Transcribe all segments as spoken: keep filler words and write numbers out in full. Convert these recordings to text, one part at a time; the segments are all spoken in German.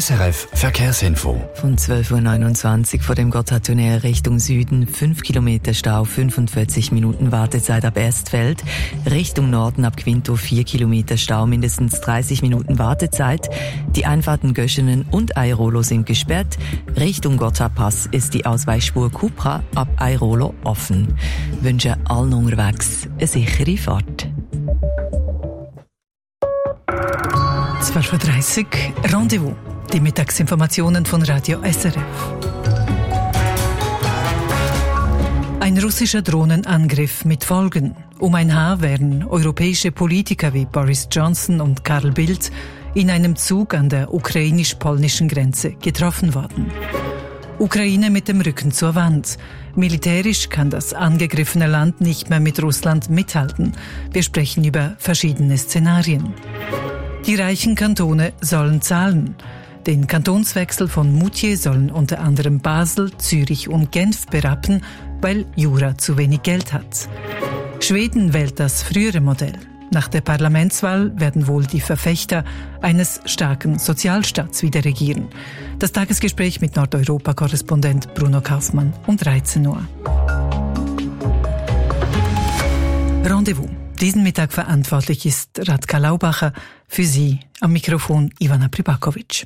S R F Verkehrsinfo. Von zwölf Uhr neunundzwanzig vor dem Gotthardtunnel Richtung Süden, fünf Kilometer Stau, fünfundvierzig Minuten Wartezeit ab Erstfeld. Richtung Norden ab Quinto vier Kilometer Stau, mindestens dreißig Minuten Wartezeit. Die Einfahrten Göschenen und Airolo sind gesperrt. Richtung Gotthardpass ist die Ausweichspur Cupra ab Airolo offen. Wünsche allen unterwegs eine sichere Fahrt. zwölf Uhr dreißig, Rendezvous. Die Mittagsinformationen von Radio S R F. Ein russischer Drohnenangriff mit Folgen. Um ein Haar wären europäische Politiker wie Boris Johnson und Carl Bildt in einem Zug an der ukrainisch-polnischen Grenze getroffen worden. Ukraine mit dem Rücken zur Wand. Militärisch kann das angegriffene Land nicht mehr mit Russland mithalten. Wir sprechen über verschiedene Szenarien. Die reichen Kantone sollen zahlen. Den Kantonswechsel von Moutier sollen unter anderem Basel, Zürich und Genf berappen, weil Jura zu wenig Geld hat. Schweden wählt das frühere Modell. Nach der Parlamentswahl werden wohl die Verfechter eines starken Sozialstaats wieder regieren. Das Tagesgespräch mit Nordeuropa-Korrespondent Bruno Kaufmann um dreizehn Uhr. Rendezvous. Diesen Mittag verantwortlich ist Radka Laubacher, für Sie am Mikrofon Ivana Pribakovic.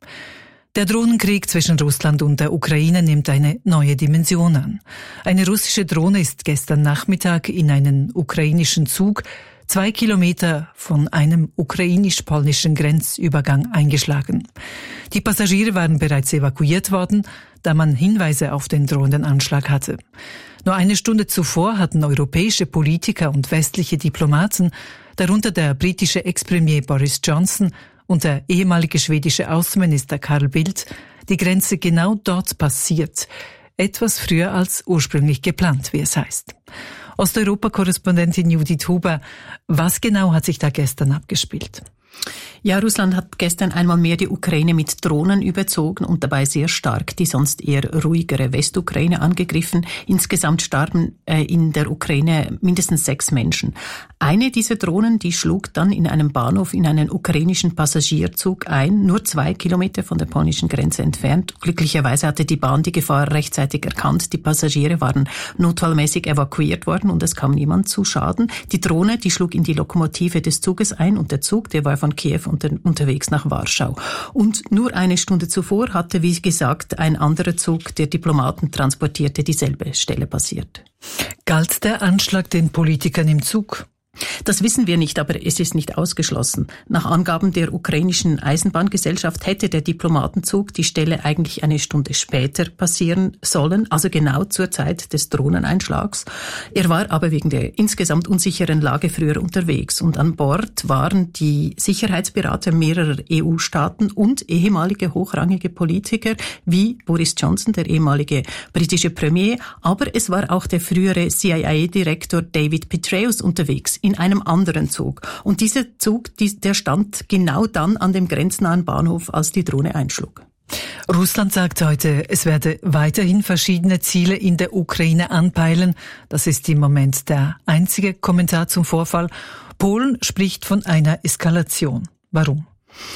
Der Drohnenkrieg zwischen Russland und der Ukraine nimmt eine neue Dimension an. Eine russische Drohne ist gestern Nachmittag in einen ukrainischen Zug zwei Kilometer von einem ukrainisch-polnischen Grenzübergang eingeschlagen. Die Passagiere waren bereits evakuiert worden, da man Hinweise auf den drohenden Anschlag hatte. Nur eine Stunde zuvor hatten europäische Politiker und westliche Diplomaten, darunter der britische Ex-Premier Boris Johnson und der ehemalige schwedische Außenminister Carl Bildt, die Grenze genau dort passiert, etwas früher als ursprünglich geplant, wie es heißt. Osteuropa-Korrespondentin Judith Huber, was genau hat sich da gestern abgespielt? Ja, Russland hat gestern einmal mehr die Ukraine mit Drohnen überzogen und dabei sehr stark die sonst eher ruhigere Westukraine angegriffen. Insgesamt starben äh, in der Ukraine mindestens sechs Menschen. Eine dieser Drohnen, die schlug dann in einem Bahnhof in einen ukrainischen Passagierzug ein, nur zwei Kilometer von der polnischen Grenze entfernt. Glücklicherweise hatte die Bahn die Gefahr rechtzeitig erkannt. Die Passagiere waren notfallmäßig evakuiert worden und es kam niemand zu Schaden. Die Drohne, die schlug in die Lokomotive des Zuges ein und der Zug, der war von Kiew unter, unterwegs nach Warschau. Und nur eine Stunde zuvor hatte, wie gesagt, ein anderer Zug, der Diplomaten transportierte, dieselbe Stelle passiert. Galt der Anschlag den Politikern im Zug? Das wissen wir nicht, aber es ist nicht ausgeschlossen. Nach Angaben der ukrainischen Eisenbahngesellschaft hätte der Diplomatenzug die Stelle eigentlich eine Stunde später passieren sollen, also genau zur Zeit des Drohneneinschlags. Er war aber wegen der insgesamt unsicheren Lage früher unterwegs und an Bord waren die Sicherheitsberater mehrerer E U-Staaten und ehemalige hochrangige Politiker wie Boris Johnson, der ehemalige britische Premier, aber es war auch der frühere C I A-Direktor David Petraeus unterwegs in einem anderen Zug. Und dieser Zug, der stand genau dann an dem grenznahen Bahnhof, als die Drohne einschlug. Russland sagt heute, es werde weiterhin verschiedene Ziele in der Ukraine anpeilen. Das ist im Moment der einzige Kommentar zum Vorfall. Polen spricht von einer Eskalation. Warum?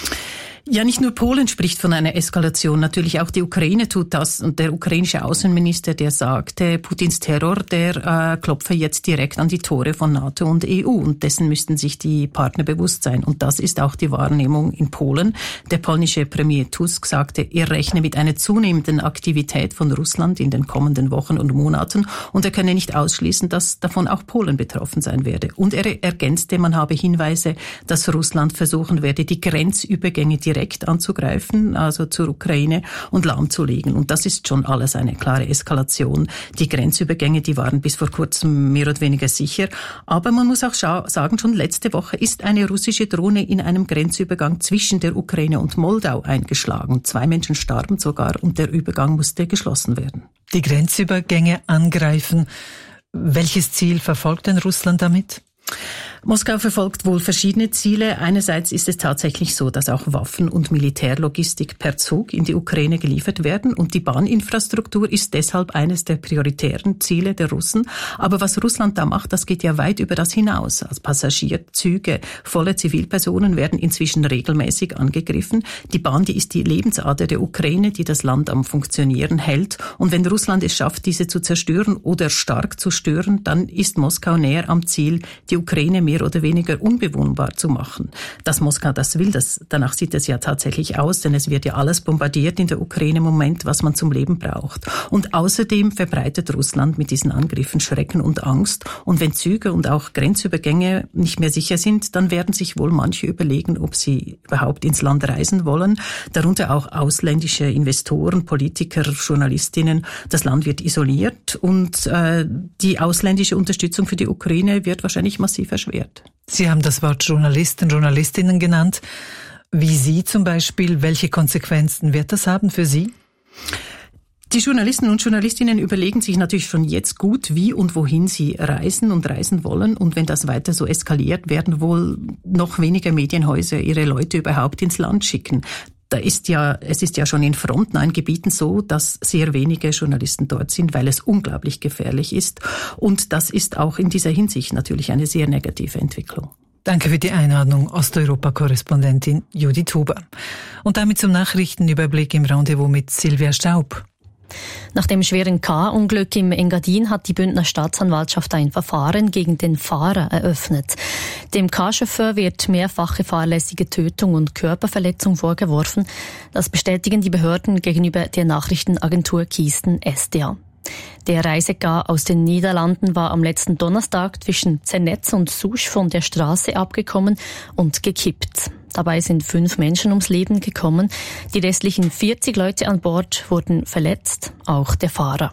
Ja, nicht nur Polen spricht von einer Eskalation, natürlich auch die Ukraine tut das. Und der ukrainische Außenminister, der sagte, Putins Terror, der äh, klopfe jetzt direkt an die Tore von NATO und E U. Und dessen müssten sich die Partner bewusst sein. Und das ist auch die Wahrnehmung in Polen. Der polnische Premier Tusk sagte, er rechne mit einer zunehmenden Aktivität von Russland in den kommenden Wochen und Monaten. Und er könne nicht ausschließen, dass davon auch Polen betroffen sein werde. Und er ergänzte, man habe Hinweise, dass Russland versuchen werde, die Grenzübergänge direkt direkt anzugreifen, also zur Ukraine, und lahmzulegen. Und das ist schon alles eine klare Eskalation. Die Grenzübergänge, die waren bis vor kurzem mehr oder weniger sicher. Aber man muss auch sagen, schon letzte Woche ist eine russische Drohne in einem Grenzübergang zwischen der Ukraine und Moldau eingeschlagen. Zwei Menschen starben sogar und der Übergang musste geschlossen werden. Die Grenzübergänge angreifen. Welches Ziel verfolgt denn Russland damit? Moskau verfolgt wohl verschiedene Ziele. Einerseits ist es tatsächlich so, dass auch Waffen und Militärlogistik per Zug in die Ukraine geliefert werden und die Bahninfrastruktur ist deshalb eines der prioritären Ziele der Russen. Aber was Russland da macht, das geht ja weit über das hinaus. Also Passagierzüge, volle Zivilpersonen werden inzwischen regelmäßig angegriffen. Die Bahn, die ist die Lebensader der Ukraine, die das Land am Funktionieren hält. Und wenn Russland es schafft, diese zu zerstören oder stark zu stören, dann ist Moskau näher am Ziel, die Ukraine mehr oder weniger unbewohnbar zu machen. Dass Moskau das will, das, danach sieht es ja tatsächlich aus, denn es wird ja alles bombardiert in der Ukraine im Moment, was man zum Leben braucht. Und außerdem verbreitet Russland mit diesen Angriffen Schrecken und Angst. Und wenn Züge und auch Grenzübergänge nicht mehr sicher sind, dann werden sich wohl manche überlegen, ob sie überhaupt ins Land reisen wollen. Darunter auch ausländische Investoren, Politiker, Journalistinnen. Das Land wird isoliert und äh, die ausländische Unterstützung für die Ukraine wird wahrscheinlich massiv erschwert. Sie haben das Wort Journalisten, Journalistinnen genannt. Wie Sie zum Beispiel, welche Konsequenzen wird das haben für Sie? Die Journalisten und Journalistinnen überlegen sich natürlich schon jetzt gut, wie und wohin sie reisen und reisen wollen. Und wenn das weiter so eskaliert, werden wohl noch weniger Medienhäuser ihre Leute überhaupt ins Land schicken. Da ist ja, es ist ja schon in frontnahen Gebieten so, dass sehr wenige Journalisten dort sind, weil es unglaublich gefährlich ist. Und das ist auch in dieser Hinsicht natürlich eine sehr negative Entwicklung. Danke für die Einladung, Osteuropa-Korrespondentin Judith Huber. Und damit zum Nachrichtenüberblick im Rendezvous mit Silvia Staub. Nach dem schweren K-Unglück im Engadin hat die Bündner Staatsanwaltschaft ein Verfahren gegen den Fahrer eröffnet. Dem K-Chauffeur wird mehrfache fahrlässige Tötung und Körperverletzung vorgeworfen. Das bestätigen die Behörden gegenüber der Nachrichtenagentur Kiesten S D A. Der Reisegar aus den Niederlanden war am letzten Donnerstag zwischen Zernetz und Sousch von der Straße abgekommen und gekippt. Dabei sind fünf Menschen ums Leben gekommen. Die restlichen vierzig Leute an Bord wurden verletzt, auch der Fahrer.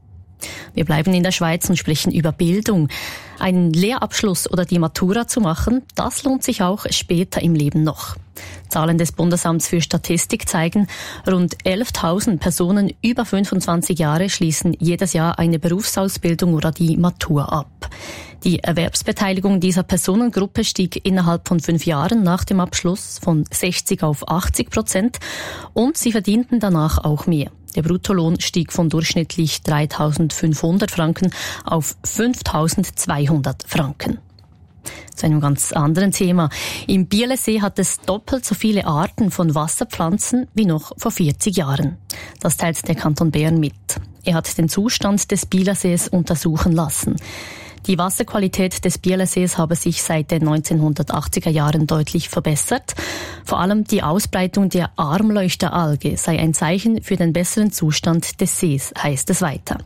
Wir bleiben in der Schweiz und sprechen über Bildung. Einen Lehrabschluss oder die Matura zu machen, das lohnt sich auch später im Leben noch. Zahlen des Bundesamts für Statistik zeigen, rund elftausend Personen über fünfundzwanzig Jahre schließen jedes Jahr eine Berufsausbildung oder die Matur ab. Die Erwerbsbeteiligung dieser Personengruppe stieg innerhalb von fünf Jahren nach dem Abschluss von sechzig auf achtzig Prozent und sie verdienten danach auch mehr. Der Bruttolohn stieg von durchschnittlich dreitausendfünfhundert Franken auf fünftausendzweihundert Franken. Zu einem ganz anderen Thema. Im Bielersee hat es doppelt so viele Arten von Wasserpflanzen wie noch vor vierzig Jahren. Das teilt der Kanton Bern mit. Er hat den Zustand des Bielersees untersuchen lassen. Die Wasserqualität des Bielersees habe sich seit den neunzehnhundertachtziger Jahren deutlich verbessert. Vor allem die Ausbreitung der Armleuchteralge sei ein Zeichen für den besseren Zustand des Sees, heißt es weiter.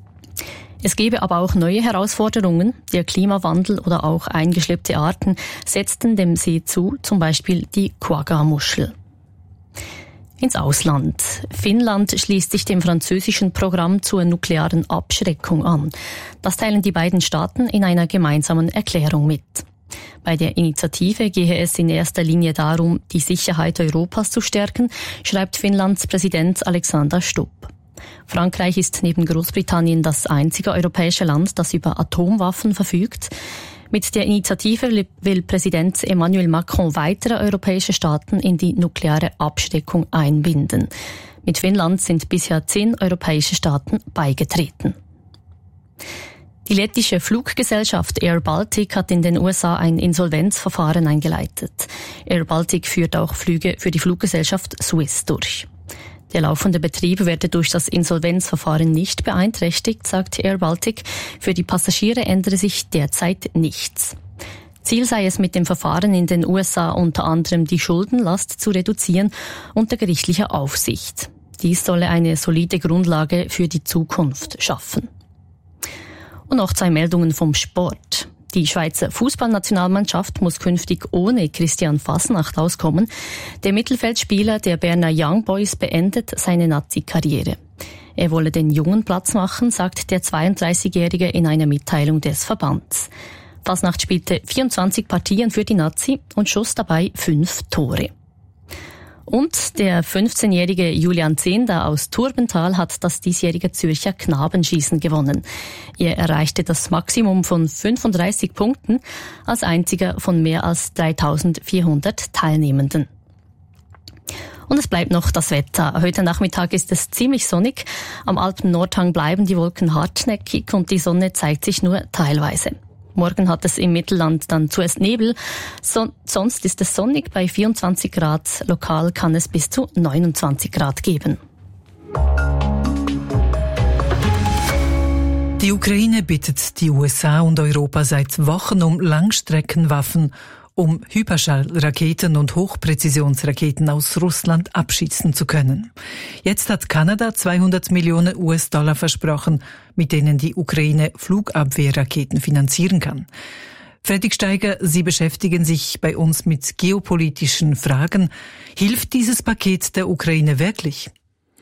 Es gebe aber auch neue Herausforderungen. Der Klimawandel oder auch eingeschleppte Arten setzten dem See zu, zum Beispiel die Quagga-Muschel. Ins Ausland. Finnland schließt sich dem französischen Programm zur nuklearen Abschreckung an. Das teilen die beiden Staaten in einer gemeinsamen Erklärung mit. Bei der Initiative gehe es in erster Linie darum, die Sicherheit Europas zu stärken, schreibt Finnlands Präsident Alexander Stubb. Frankreich ist neben Großbritannien das einzige europäische Land, das über Atomwaffen verfügt. Mit der Initiative will Präsident Emmanuel Macron weitere europäische Staaten in die nukleare Abschreckung einbinden. Mit Finnland sind bisher zehn europäische Staaten beigetreten. Die lettische Fluggesellschaft Air Baltic hat in den U S A ein Insolvenzverfahren eingeleitet. Air Baltic führt auch Flüge für die Fluggesellschaft Swiss durch. Der laufende Betrieb werde durch das Insolvenzverfahren nicht beeinträchtigt, sagt Air Baltic. Für die Passagiere ändere sich derzeit nichts. Ziel sei es mit dem Verfahren in den U S A unter anderem die Schuldenlast zu reduzieren unter gerichtlicher Aufsicht. Dies solle eine solide Grundlage für die Zukunft schaffen. Und noch zwei Meldungen vom Sport. Die Schweizer Fußballnationalmannschaft muss künftig ohne Christian Fasnacht auskommen. Der Mittelfeldspieler der Berner Young Boys beendet seine Nazi-Karriere. Er wolle den Jungen Platz machen, sagt der zweiunddreißigjährige in einer Mitteilung des Verbands. Fasnacht spielte vierundzwanzig Partien für die Nazi und schoss dabei fünf Tore. Und der fünfzehnjährige Julian Zehnder aus Turbental hat das diesjährige Zürcher Knabenschießen gewonnen. Er erreichte das Maximum von fünfunddreißig Punkten als einziger von mehr als dreitausendvierhundert Teilnehmenden. Und es bleibt noch das Wetter. Heute Nachmittag ist es ziemlich sonnig. Am Alpen-Nordhang bleiben die Wolken hartnäckig und die Sonne zeigt sich nur teilweise. Morgen hat es im Mittelland dann zuerst Nebel. So, sonst ist es sonnig bei vierundzwanzig Grad. Lokal kann es bis zu neunundzwanzig Grad geben. Die Ukraine bittet die U S A und Europa seit Wochen um Langstreckenwaffen, um Hyperschallraketen und Hochpräzisionsraketen aus Russland abschießen zu können. Jetzt hat Kanada zweihundert Millionen U S-Dollar versprochen, mit denen die Ukraine Flugabwehrraketen finanzieren kann. Fredrik Steiger, Sie beschäftigen sich bei uns mit geopolitischen Fragen. Hilft dieses Paket der Ukraine wirklich?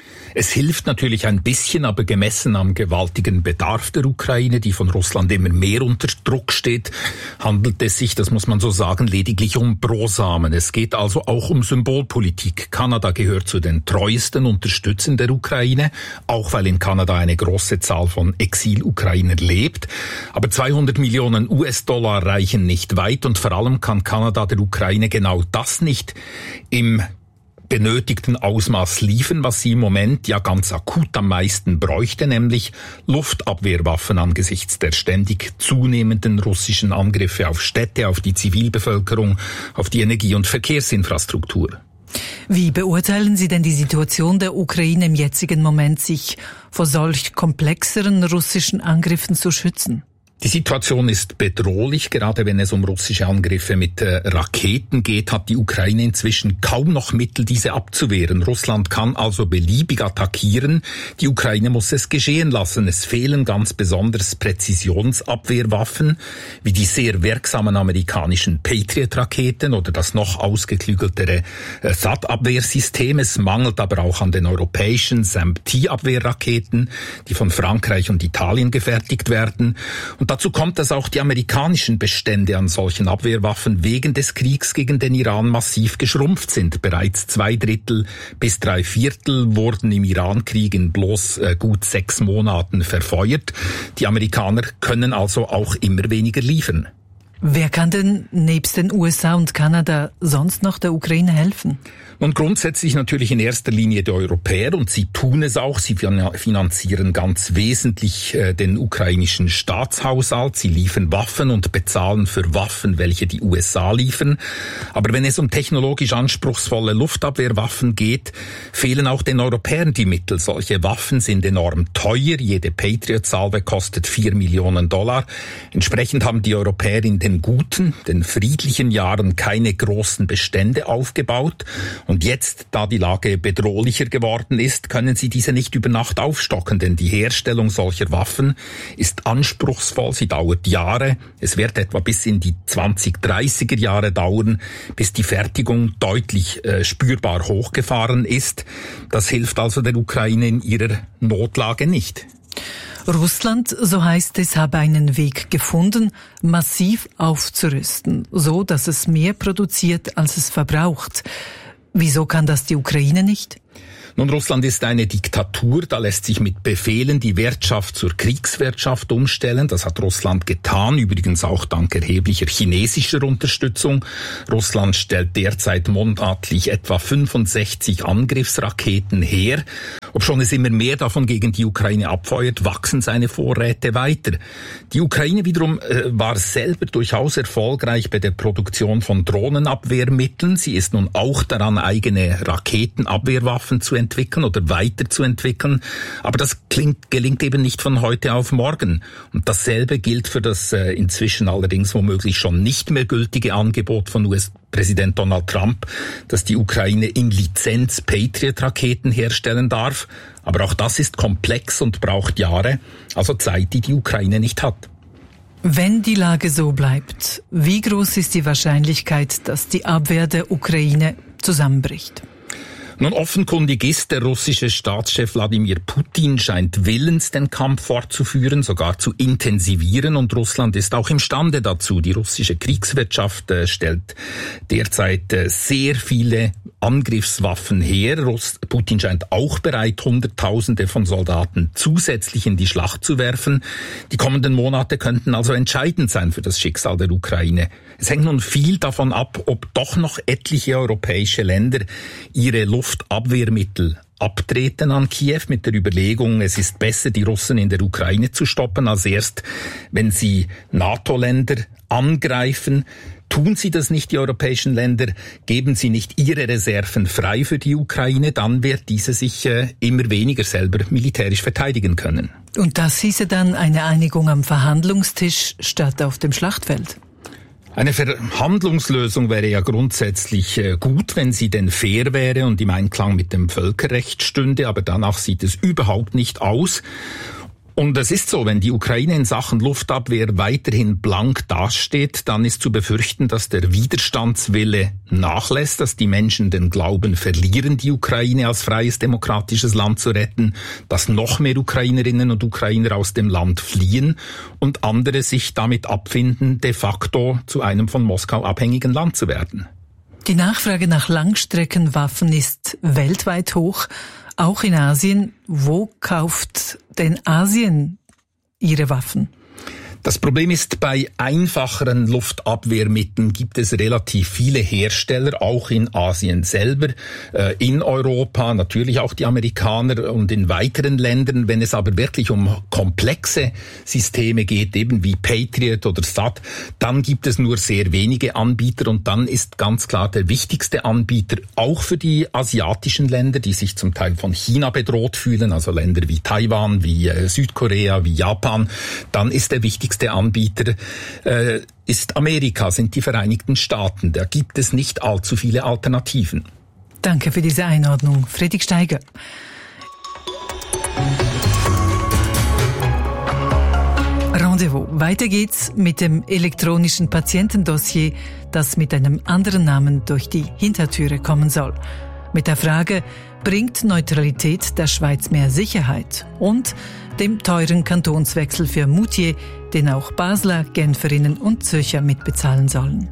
Es hilft natürlich ein bisschen, aber gemessen am gewaltigen Bedarf der Ukraine, die von Russland immer mehr unter Druck steht, handelt es sich, das muss man so sagen, lediglich um Brosamen. Es geht also auch um Symbolpolitik. Kanada gehört zu den treuesten Unterstützern der Ukraine, auch weil in Kanada eine große Zahl von Exil-Ukrainern lebt. Aber zweihundert Millionen U S-Dollar reichen nicht weit und vor allem kann Kanada der Ukraine genau das nicht im benötigten Ausmaß liefern, was sie im Moment ja ganz akut am meisten bräuchte, nämlich Luftabwehrwaffen angesichts der ständig zunehmenden russischen Angriffe auf Städte, auf die Zivilbevölkerung, auf die Energie- und Verkehrsinfrastruktur. Wie beurteilen Sie denn die Situation der Ukraine im jetzigen Moment, sich vor solch komplexeren russischen Angriffen zu schützen? Die Situation ist bedrohlich. Gerade wenn es um russische Angriffe mit äh, Raketen geht, hat die Ukraine inzwischen kaum noch Mittel, diese abzuwehren. Russland kann also beliebig attackieren. Die Ukraine muss es geschehen lassen. Es fehlen ganz besonders Präzisionsabwehrwaffen, wie die sehr wirksamen amerikanischen Patriot-Raketen oder das noch ausgeklügeltere äh, T H A D-Abwehrsystem. Es mangelt aber auch an den europäischen S A M P-Abwehrraketen, die von Frankreich und Italien gefertigt werden. Und dazu kommt, dass auch die amerikanischen Bestände an solchen Abwehrwaffen wegen des Kriegs gegen den Iran massiv geschrumpft sind. Bereits zwei Drittel bis drei Viertel wurden im Iran-Krieg in bloß äh, gut sechs Monaten verfeuert. Die Amerikaner können also auch immer weniger liefern. Wer kann denn nebst den U S A und Kanada sonst noch der Ukraine helfen? Und grundsätzlich natürlich in erster Linie die Europäer, und sie tun es auch. Sie finanzieren ganz wesentlich äh, den ukrainischen Staatshaushalt. Sie liefern Waffen und bezahlen für Waffen, welche die U S A liefern. Aber wenn es um technologisch anspruchsvolle Luftabwehrwaffen geht, fehlen auch den Europäern die Mittel. Solche Waffen sind enorm teuer. Jede Patriot-Salve kostet vier Millionen Dollar. Entsprechend haben die Europäer in den guten, den friedlichen Jahren keine großen Bestände aufgebaut. Und jetzt, da die Lage bedrohlicher geworden ist, können sie diese nicht über Nacht aufstocken, denn die Herstellung solcher Waffen ist anspruchsvoll, sie dauert Jahre. Es wird etwa bis in die zwanzig dreißiger Jahre dauern, bis die Fertigung deutlich äh, spürbar hochgefahren ist. Das hilft also der Ukraine in ihrer Notlage nicht. Russland, so heißt es, habe einen Weg gefunden, massiv aufzurüsten, so dass es mehr produziert, als es verbraucht. Wieso kann das die Ukraine nicht? Nun, Russland ist eine Diktatur, da lässt sich mit Befehlen die Wirtschaft zur Kriegswirtschaft umstellen. Das hat Russland getan, übrigens auch dank erheblicher chinesischer Unterstützung. Russland stellt derzeit monatlich etwa fünfundsechzig Angriffsraketen her. Obschon es immer mehr davon gegen die Ukraine abfeuert, wachsen seine Vorräte weiter. Die Ukraine wiederum äh, war selber durchaus erfolgreich bei der Produktion von Drohnenabwehrmitteln. Sie ist nun auch daran, eigene Raketenabwehrwaffen zu entwickeln. entwickeln oder weiterzuentwickeln. Aber das klingt, gelingt eben nicht von heute auf morgen. Und dasselbe gilt für das äh, inzwischen allerdings womöglich schon nicht mehr gültige Angebot von U S-Präsident Donald Trump, dass die Ukraine in Lizenz Patriot-Raketen herstellen darf. Aber auch das ist komplex und braucht Jahre, also Zeit, die die Ukraine nicht hat. Wenn die Lage so bleibt, wie groß ist die Wahrscheinlichkeit, dass die Abwehr der Ukraine zusammenbricht? Nun, offenkundig ist, der russische Staatschef Wladimir Putin scheint willens, den Kampf fortzuführen, sogar zu intensivieren, und Russland ist auch imstande dazu. Die russische Kriegswirtschaft äh, stellt derzeit äh, sehr viele Angriffswaffen her. Putin scheint auch bereit, Hunderttausende von Soldaten zusätzlich in die Schlacht zu werfen. Die kommenden Monate könnten also entscheidend sein für das Schicksal der Ukraine. Es hängt nun viel davon ab, ob doch noch etliche europäische Länder ihre Luftabwehrmittel abtreten an Kiew mit der Überlegung, es ist besser, die Russen in der Ukraine zu stoppen, als erst, wenn sie NATO-Länder angreifen. Tun sie das nicht, die europäischen Länder, geben sie nicht ihre Reserven frei für die Ukraine, dann wird diese sich äh, immer weniger selber militärisch verteidigen können. Und das hieße dann eine Einigung am Verhandlungstisch statt auf dem Schlachtfeld? Eine Verhandlungslösung wäre ja grundsätzlich gut, wenn sie denn fair wäre und im Einklang mit dem Völkerrecht stünde, aber danach sieht es überhaupt nicht aus. Und es ist so, wenn die Ukraine in Sachen Luftabwehr weiterhin blank dasteht, dann ist zu befürchten, dass der Widerstandswille nachlässt, dass die Menschen den Glauben verlieren, die Ukraine als freies, demokratisches Land zu retten, dass noch mehr Ukrainerinnen und Ukrainer aus dem Land fliehen und andere sich damit abfinden, de facto zu einem von Moskau abhängigen Land zu werden. Die Nachfrage nach Langstreckenwaffen ist weltweit hoch. Auch in Asien. Wo kauft denn Asien ihre Waffen? Das Problem ist, bei einfacheren Luftabwehrmitteln gibt es relativ viele Hersteller, auch in Asien selber, in Europa, natürlich auch die Amerikaner und in weiteren Ländern. Wenn es aber wirklich um komplexe Systeme geht, eben wie Patriot oder S A D, dann gibt es nur sehr wenige Anbieter und dann ist ganz klar der wichtigste Anbieter auch für die asiatischen Länder, die sich zum Teil von China bedroht fühlen, also Länder wie Taiwan, wie Südkorea, wie Japan, dann ist der wichtigste Der Anbieter äh, ist Amerika, sind die Vereinigten Staaten. Da gibt es nicht allzu viele Alternativen. Danke für diese Einordnung, Fredrik Steiger. Rendezvous. Weiter geht's mit dem elektronischen Patientendossier, das mit einem anderen Namen durch die Hintertüre kommen soll. Mit der Frage, bringt Neutralität der Schweiz mehr Sicherheit? Und dem teuren Kantonswechsel für Moutier, den auch Basler, Genferinnen und Zürcher mitbezahlen sollen.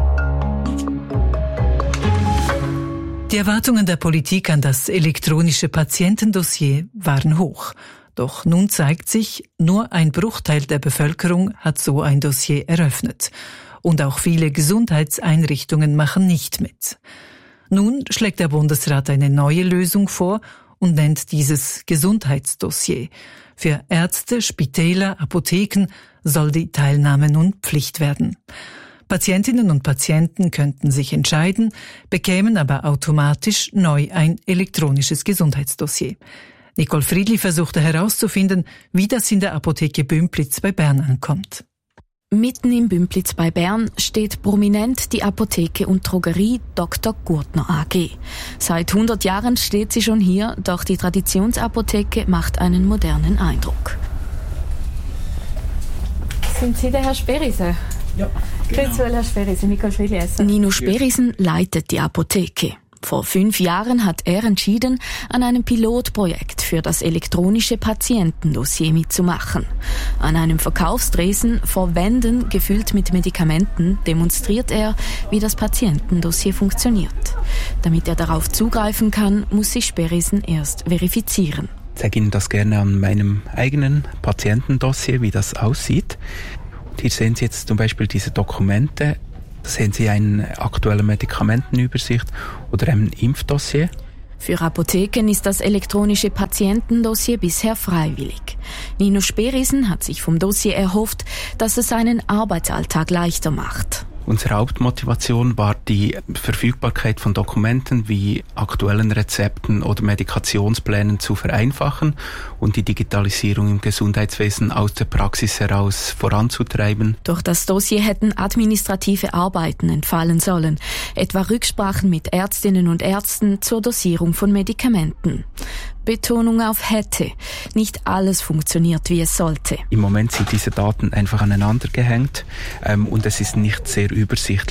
Die Erwartungen der Politik an das elektronische Patientendossier waren hoch. Doch nun zeigt sich, nur ein Bruchteil der Bevölkerung hat so ein Dossier eröffnet. Und auch viele Gesundheitseinrichtungen machen nicht mit. Nun schlägt der Bundesrat eine neue Lösung vor und nennt dieses Gesundheitsdossier. Für Ärzte, Spitäler, Apotheken soll die Teilnahme nun Pflicht werden. Patientinnen und Patienten könnten sich entscheiden, bekämen aber automatisch neu ein elektronisches Gesundheitsdossier. Nicole Friedli versuchte herauszufinden, wie das in der Apotheke Bümpliz bei Bern ankommt. Mitten im Bümpliz bei Bern steht prominent die Apotheke und Drogerie Doktor Gurtner A G. Seit hundert Jahren steht sie schon hier, doch die Traditionsapotheke macht einen modernen Eindruck. Sind Sie der Herr Sperisen? Ja, genau. Grüezi wohl, Herr Sperisen, Nicole Friedli. Nino Sperisen leitet die Apotheke. Vor fünf Jahren hat er entschieden, an einem Pilotprojekt für das elektronische Patientendossier mitzumachen. An einem Verkaufstresen vor Wänden gefüllt mit Medikamenten demonstriert er, wie das Patientendossier funktioniert. Damit er darauf zugreifen kann, muss sich Sperisen erst verifizieren. Ich zeige Ihnen das gerne an meinem eigenen Patientendossier, wie das aussieht. Und hier sehen Sie jetzt zum Beispiel diese Dokumente. Da sehen Sie eine aktuelle Medikamentenübersicht oder ein Impfdossier. Für Apotheken ist das elektronische Patientendossier bisher freiwillig. Nino Sperisen hat sich vom Dossier erhofft, dass es seinen Arbeitsalltag leichter macht. Unsere Hauptmotivation war die Verfügbarkeit von Dokumenten wie aktuellen Rezepten oder Medikationsplänen zu vereinfachen und die Digitalisierung im Gesundheitswesen aus der Praxis heraus voranzutreiben. Durch das Dossier hätten administrative Arbeiten entfallen sollen, etwa Rücksprachen mit Ärztinnen und Ärzten zur Dosierung von Medikamenten. Betonung auf hätte. Nicht alles funktioniert, wie es sollte. Im Moment sind diese Daten einfach aneinander gehängt ähm, und es ist nicht sehr übersichtlich.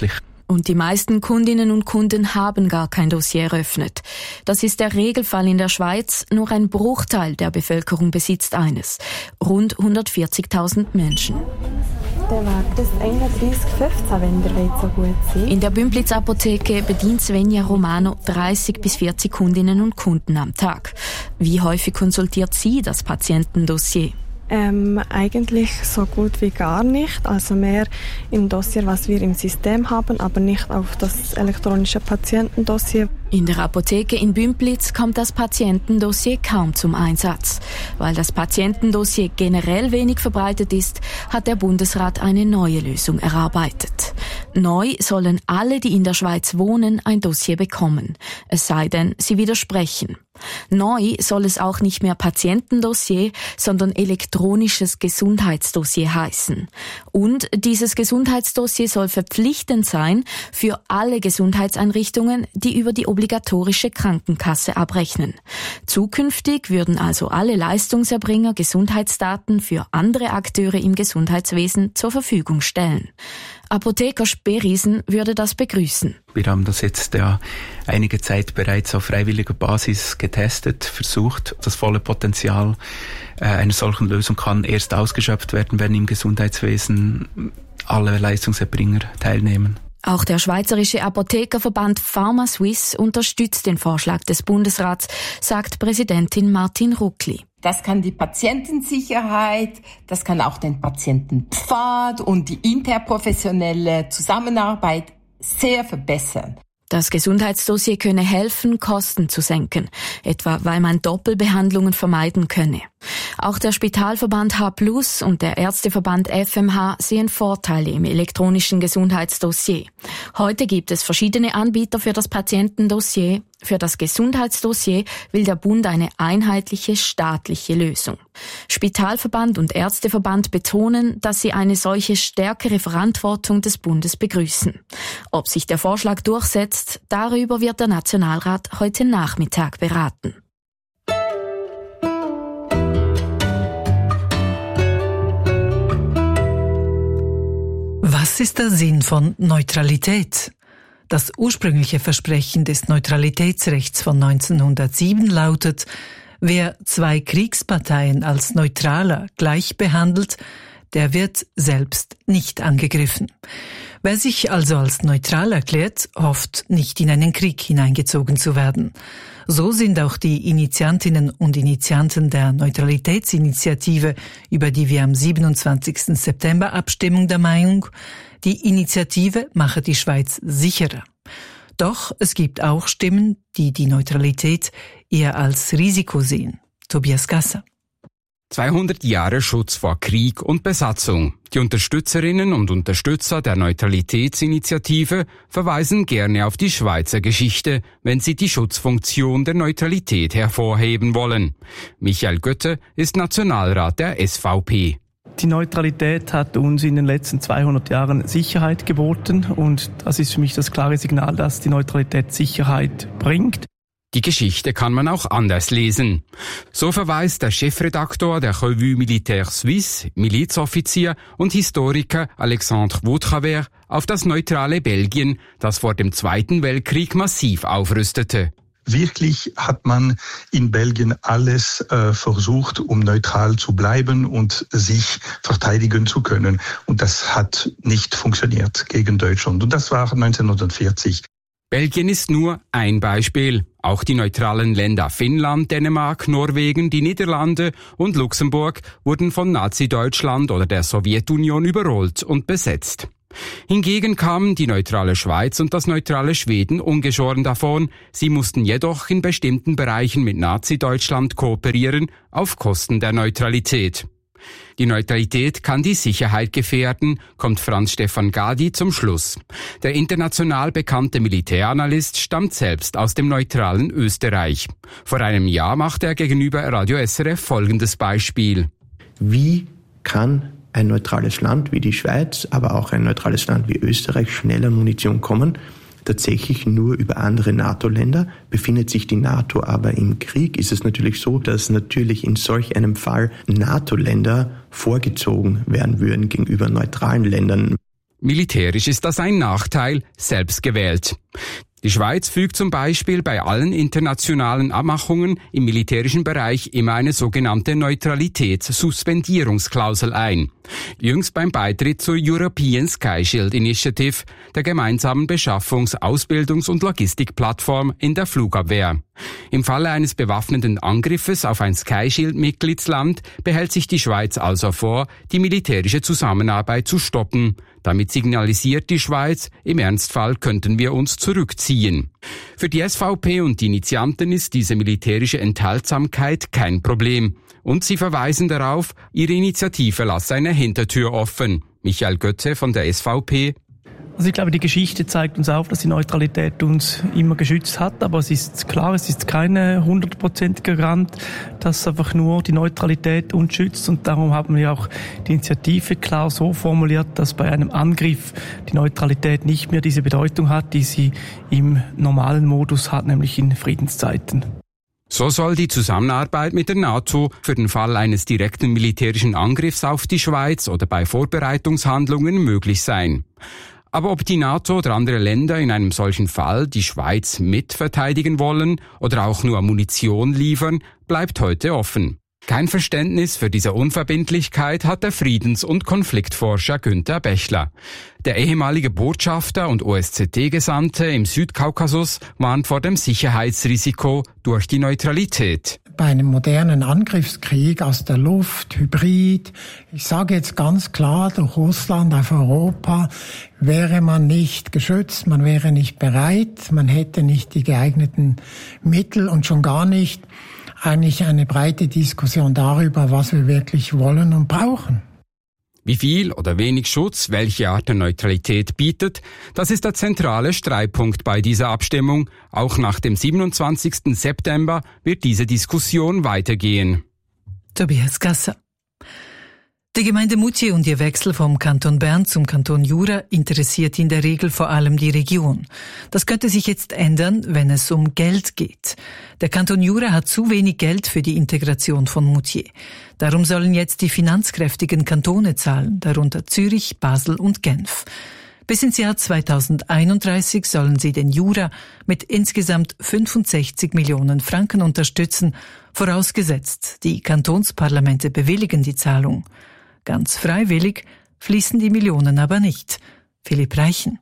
Und die meisten Kundinnen und Kunden haben gar kein Dossier eröffnet. Das ist der Regelfall in der Schweiz. Nur ein Bruchteil der Bevölkerung besitzt eines. Rund hundertvierzigtausend Menschen. Dann wäre das einunddreißig fünfzehn, wenn der Weg so gut sein. In der Bümplitz Apotheke bedient Svenja Romano dreißig bis vierzig Kundinnen und Kunden am Tag. Wie häufig konsultiert sie das Patientendossier? Ähm, eigentlich so gut wie gar nicht. Also mehr im Dossier, was wir im System haben, aber nicht auf das elektronische Patientendossier. In der Apotheke in Bümplitz kommt das Patientendossier kaum zum Einsatz. Weil das Patientendossier generell wenig verbreitet ist, hat der Bundesrat eine neue Lösung erarbeitet. Neu sollen alle, die in der Schweiz wohnen, ein Dossier bekommen. Es sei denn, sie widersprechen. Neu soll es auch nicht mehr Patientendossier, sondern elektronisches Gesundheitsdossier heißen. Und dieses Gesundheitsdossier soll verpflichtend sein für alle Gesundheitseinrichtungen, die über die obligatorische Krankenkasse abrechnen. Zukünftig würden also alle Leistungserbringer Gesundheitsdaten für andere Akteure im Gesundheitswesen zur Verfügung stellen. Apotheker Sperisen würde das begrüßen. Wir haben das jetzt ja einige Zeit bereits auf freiwilliger Basis getestet, versucht. Das volle Potenzial äh, einer solchen Lösung kann erst ausgeschöpft werden, wenn im Gesundheitswesen alle Leistungserbringer teilnehmen. Auch der Schweizerische Apothekerverband PharmaSuisse unterstützt den Vorschlag des Bundesrats, sagt Präsidentin Martin Ruckli. Das kann die Patientensicherheit, das kann auch den Patientenpfad und die interprofessionelle Zusammenarbeit sehr verbessern. Das Gesundheitsdossier könne helfen, Kosten zu senken, etwa weil man Doppelbehandlungen vermeiden könne. Auch der Spitalverband H plus und der Ärzteverband F M H sehen Vorteile im elektronischen Gesundheitsdossier. Heute gibt es verschiedene Anbieter für das Patientendossier. Für das Gesundheitsdossier will der Bund eine einheitliche staatliche Lösung. Spitalverband und Ärzteverband betonen, dass sie eine solche stärkere Verantwortung des Bundes begrüßen. Ob sich der Vorschlag durchsetzt, darüber wird der Nationalrat heute Nachmittag beraten. Was ist der Sinn von Neutralität? Das ursprüngliche Versprechen des Neutralitätsrechts von neunzehnhundertsieben lautet, wer zwei Kriegsparteien als Neutraler gleich behandelt, der wird selbst nicht angegriffen. Wer sich also als neutral erklärt, hofft nicht in einen Krieg hineingezogen zu werden. So sind auch die Initiantinnen und Initianten der Neutralitätsinitiative, über die wir am siebenundzwanzigsten September abstimmen, der Meinung, die Initiative mache die Schweiz sicherer. Doch es gibt auch Stimmen, die die Neutralität eher als Risiko sehen. Tobias Gasser. zweihundert Jahre Schutz vor Krieg und Besatzung. Die Unterstützerinnen und Unterstützer der Neutralitätsinitiative verweisen gerne auf die Schweizer Geschichte, wenn sie die Schutzfunktion der Neutralität hervorheben wollen. Michael Götte ist Nationalrat der S V P. Die Neutralität hat uns in den letzten zweihundert Jahren Sicherheit geboten und das ist für mich das klare Signal, dass die Neutralität Sicherheit bringt. Die Geschichte kann man auch anders lesen. So verweist der Chefredaktor der Revue Militaire Suisse, Milizoffizier und Historiker Alexandre Vautravers auf das neutrale Belgien, das vor dem Zweiten Weltkrieg massiv aufrüstete. Wirklich hat man in Belgien alles äh, versucht, um neutral zu bleiben und sich verteidigen zu können. Und das hat nicht funktioniert gegen Deutschland. Und das war neunzehnhundertvierzig. Belgien ist nur ein Beispiel. Auch die neutralen Länder Finnland, Dänemark, Norwegen, die Niederlande und Luxemburg wurden von Nazi-Deutschland oder der Sowjetunion überrollt und besetzt. Hingegen kamen die neutrale Schweiz und das neutrale Schweden ungeschoren davon. Sie mussten jedoch in bestimmten Bereichen mit Nazi-Deutschland kooperieren, auf Kosten der Neutralität. Die Neutralität kann die Sicherheit gefährden, kommt Franz Stefan Gadi zum Schluss. Der international bekannte Militäranalyst stammt selbst aus dem neutralen Österreich. Vor einem Jahr machte er gegenüber Radio S R F folgendes Beispiel. Wie kann ein neutrales Land wie die Schweiz, aber auch ein neutrales Land wie Österreich schnell an Munition kommen? Tatsächlich nur über andere NATO-Länder. Befindet sich die NATO aber im Krieg, ist es natürlich so, dass natürlich in solch einem Fall NATO-Länder vorgezogen werden würden gegenüber neutralen Ländern. Militärisch ist das ein Nachteil, selbst gewählt. Die Schweiz fügt zum Beispiel bei allen internationalen Abmachungen im militärischen Bereich immer eine sogenannte Neutralitätssuspendierungsklausel ein. Jüngst beim Beitritt zur European Sky Shield Initiative, der gemeinsamen Beschaffungs-, Ausbildungs- und Logistikplattform in der Flugabwehr. Im Falle eines bewaffneten Angriffes auf ein Sky Shield-Mitgliedsland behält sich die Schweiz also vor, die militärische Zusammenarbeit zu stoppen. Damit signalisiert die Schweiz, im Ernstfall könnten wir uns zurückziehen. Für die S V P und die Initianten ist diese militärische Enthaltsamkeit kein Problem. Und sie verweisen darauf, ihre Initiative lasse eine Hintertür offen. Michael Götze von der S V P. Also ich glaube, die Geschichte zeigt uns auf, dass die Neutralität uns immer geschützt hat, aber es ist klar, es ist keine hundertprozentige Garant, dass einfach nur die Neutralität uns schützt, und darum haben wir auch die Initiative klar so formuliert, dass bei einem Angriff die Neutralität nicht mehr diese Bedeutung hat, die sie im normalen Modus hat, nämlich in Friedenszeiten. So soll die Zusammenarbeit mit der NATO für den Fall eines direkten militärischen Angriffs auf die Schweiz oder bei Vorbereitungshandlungen möglich sein. Aber ob die NATO oder andere Länder in einem solchen Fall die Schweiz mitverteidigen wollen oder auch nur Munition liefern, bleibt heute offen. Kein Verständnis für diese Unverbindlichkeit hat der Friedens- und Konfliktforscher Günther Bechler. Der ehemalige Botschafter und O S Z T-Gesandte im Südkaukasus warnt vor dem Sicherheitsrisiko durch die Neutralität. Bei einem modernen Angriffskrieg aus der Luft, Hybrid, ich sage jetzt ganz klar, durch Russland auf Europa, wäre man nicht geschützt, man wäre nicht bereit, man hätte nicht die geeigneten Mittel und schon gar nicht eigentlich eine breite Diskussion darüber, was wir wirklich wollen und brauchen. Wie viel oder wenig Schutz welche Art der Neutralität bietet, das ist der zentrale Streitpunkt bei dieser Abstimmung. Auch nach dem siebenundzwanzigsten September wird diese Diskussion weitergehen. Tobias Gasser. Die Gemeinde Moutier und ihr Wechsel vom Kanton Bern zum Kanton Jura interessiert in der Regel vor allem die Region. Das könnte sich jetzt ändern, wenn es um Geld geht. Der Kanton Jura hat zu wenig Geld für die Integration von Moutier. Darum sollen jetzt die finanzkräftigen Kantone zahlen, darunter Zürich, Basel und Genf. Bis ins Jahr zweitausendeinunddreißig sollen sie den Jura mit insgesamt fünfundsechzig Millionen Franken unterstützen, vorausgesetzt, die Kantonsparlamente bewilligen die Zahlung. Ganz freiwillig fließen die Millionen aber nicht. Philipp Reichen.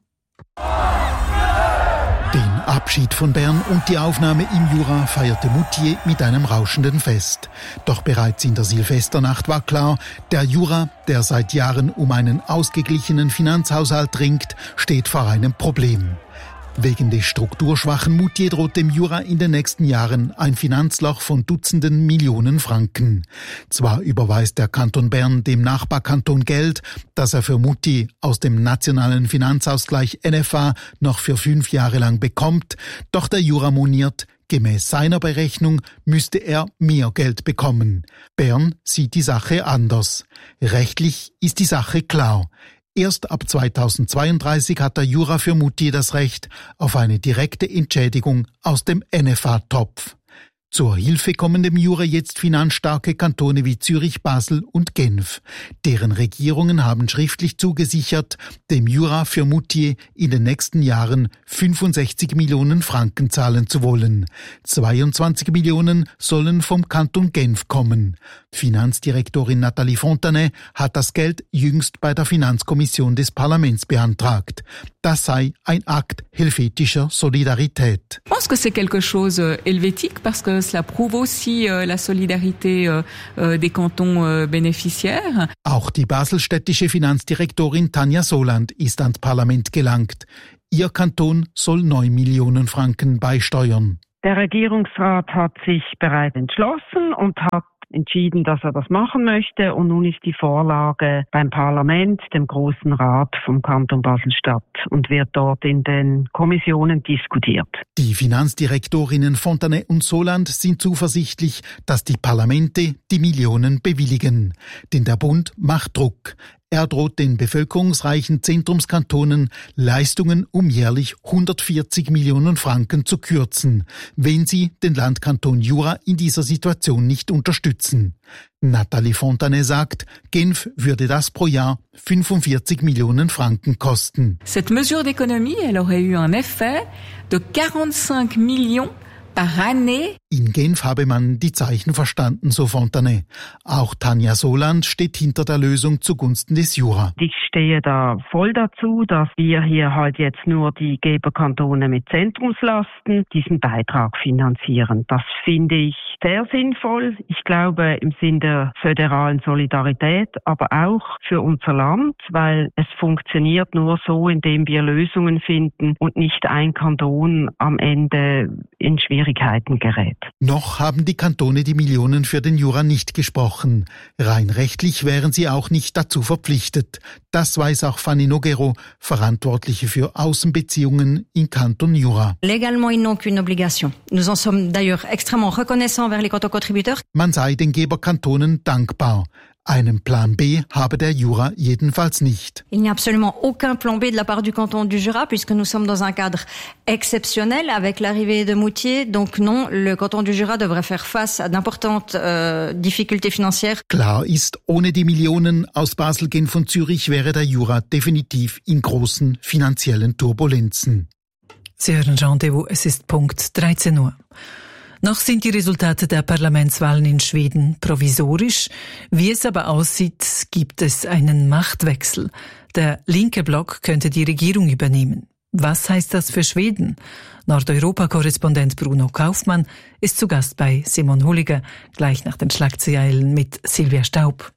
Den Abschied von Bern und die Aufnahme im Jura feierte Moutier mit einem rauschenden Fest. Doch bereits in der Silvesternacht war klar, der Jura, der seit Jahren um einen ausgeglichenen Finanzhaushalt ringt, steht vor einem Problem. Wegen des strukturschwachen Moutier droht dem Jura in den nächsten Jahren ein Finanzloch von Dutzenden Millionen Franken. Zwar überweist der Kanton Bern dem Nachbarkanton Geld, das er für Moutier aus dem nationalen Finanzausgleich N F A noch für fünf Jahre lang bekommt, doch der Jura moniert, gemäß seiner Berechnung müsste er mehr Geld bekommen. Bern sieht die Sache anders. Rechtlich ist die Sache klar. Erst ab zweitausendzweiunddreißig hat der Jura für Moutier das Recht auf eine direkte Entschädigung aus dem N F A-Topf. Zur Hilfe kommen dem Jura jetzt finanzstarke Kantone wie Zürich, Basel und Genf. Deren Regierungen haben schriftlich zugesichert, dem Jura für Moutier in den nächsten Jahren fünfundsechzig Millionen Franken zahlen zu wollen. zweiundzwanzig Millionen sollen vom Kanton Genf kommen. Finanzdirektorin Nathalie Fontanet hat das Geld jüngst bei der Finanzkommission des Parlaments beantragt. Das sei ein Akt helvetischer Solidarität. Ich pense que c'est quelque chose helvétique parce que cela prouve aussi la solidarité des cantons bénéficiaires. Auch die baselstädtische Finanzdirektorin Tanja Soland ist ans Parlament gelangt. Ihr Kanton soll neun Millionen Franken beisteuern. Der Regierungsrat hat sich bereits entschlossen und hat entschieden, dass er das machen möchte, und nun ist die Vorlage beim Parlament, dem Grossen Rat vom Kanton Basel-Stadt, und wird dort in den Kommissionen diskutiert. Die Finanzdirektorinnen Fontanet und Soland sind zuversichtlich, dass die Parlamente die Millionen bewilligen. Denn der Bund macht Druck. Er droht den bevölkerungsreichen Zentrumskantonen Leistungen um jährlich hundertvierzig Millionen Franken zu kürzen, wenn sie den Landkanton Jura in dieser Situation nicht unterstützen. Nathalie Fontanet sagt, Genf würde das pro Jahr fünfundvierzig Millionen Franken kosten. Cette mesure d'économie, elle aurait eu un effet de quarante-cinq millions par année. In Genf habe man die Zeichen verstanden, so Fontanet. Auch Tanja Soland steht hinter der Lösung zugunsten des Jura. Ich stehe da voll dazu, dass wir hier halt jetzt nur die Geberkantone mit Zentrumslasten diesen Beitrag finanzieren. Das finde ich sehr sinnvoll. Ich glaube im Sinne der föderalen Solidarität, aber auch für unser Land, weil es funktioniert nur so, indem wir Lösungen finden und nicht ein Kanton am Ende in Schwierigkeiten gerät. Noch haben die Kantone die Millionen für den Jura nicht gesprochen. Rein rechtlich wären sie auch nicht dazu verpflichtet. Das weiß auch Fanny Noguero, Verantwortliche für Außenbeziehungen im Kanton Jura. Légalement, ils n'ont qu'une obligation. Nous en sommes d'ailleurs extrêmement reconnaissants envers les cantons contributeurs. Man sei den Geberkantonen dankbar. Einen Plan B habe der Jura jedenfalls nicht. Il n'y a absolument aucun plan B de la part du canton du Jura, puisque nous sommes dans un cadre exceptionnel avec l'arrivée de Moutier. Donc non, le canton du Jura devrait faire face à d'importantes euh, difficultés financières. Klar ist, ohne die Millionen aus Basel, Genf und Zürich wäre der Jura definitiv in großen finanziellen Turbulenzen. Sie hören Rendezvous, es ist Punkt dreizehn Uhr. Noch sind die Resultate der Parlamentswahlen in Schweden provisorisch. Wie es aber aussieht, gibt es einen Machtwechsel. Der linke Block könnte die Regierung übernehmen. Was heißt das für Schweden? Nordeuropa-Korrespondent Bruno Kaufmann ist zu Gast bei Simon Hulliger, gleich nach den Schlagzeilen mit Silvia Staub.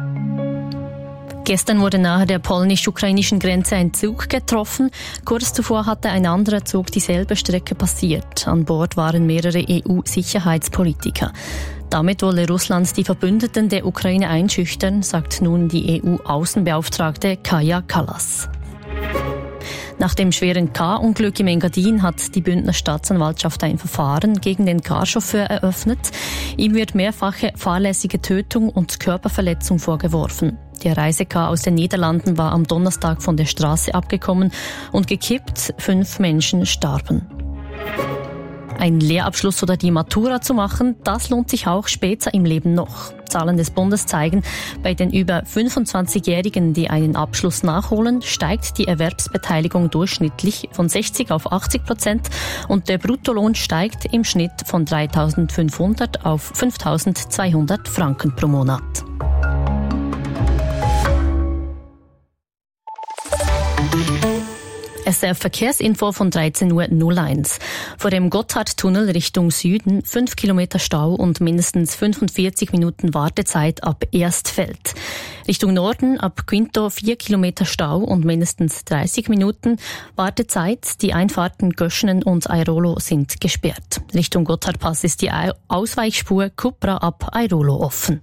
Gestern wurde nahe der polnisch-ukrainischen Grenze ein Zug getroffen. Kurz zuvor hatte ein anderer Zug dieselbe Strecke passiert. An Bord waren mehrere E U-Sicherheitspolitiker. Damit wolle Russland die Verbündeten der Ukraine einschüchtern, sagt nun die E U-Außenbeauftragte Kaja Kallas. Nach dem schweren Car-Unglück im Engadin hat die Bündner Staatsanwaltschaft ein Verfahren gegen den Carchauffeur eröffnet. Ihm wird mehrfache fahrlässige Tötung und Körperverletzung vorgeworfen. Der Reisecar aus den Niederlanden war am Donnerstag von der Straße abgekommen und gekippt. Fünf Menschen starben. Ein Lehrabschluss oder die Matura zu machen, das lohnt sich auch später im Leben noch. Zahlen des Bundes zeigen, bei den über fünfundzwanzigjährigen, die einen Abschluss nachholen, steigt die Erwerbsbeteiligung durchschnittlich von sechzig auf achtzig Prozent und der Bruttolohn steigt im Schnitt von dreitausendfünfhundert auf fünftausendzweihundert Franken pro Monat. S R F-Verkehrsinfo von dreizehn Uhr null eins. Vor dem Gotthardtunnel Richtung Süden fünf Kilometer Stau und mindestens fünfundvierzig Minuten Wartezeit ab Erstfeld. Richtung Norden ab Quinto vier Kilometer Stau und mindestens dreißig Minuten Wartezeit. Die Einfahrten Göschenen und Airolo sind gesperrt. Richtung Gotthardpass ist die Ausweichspur Kupra ab Airolo offen.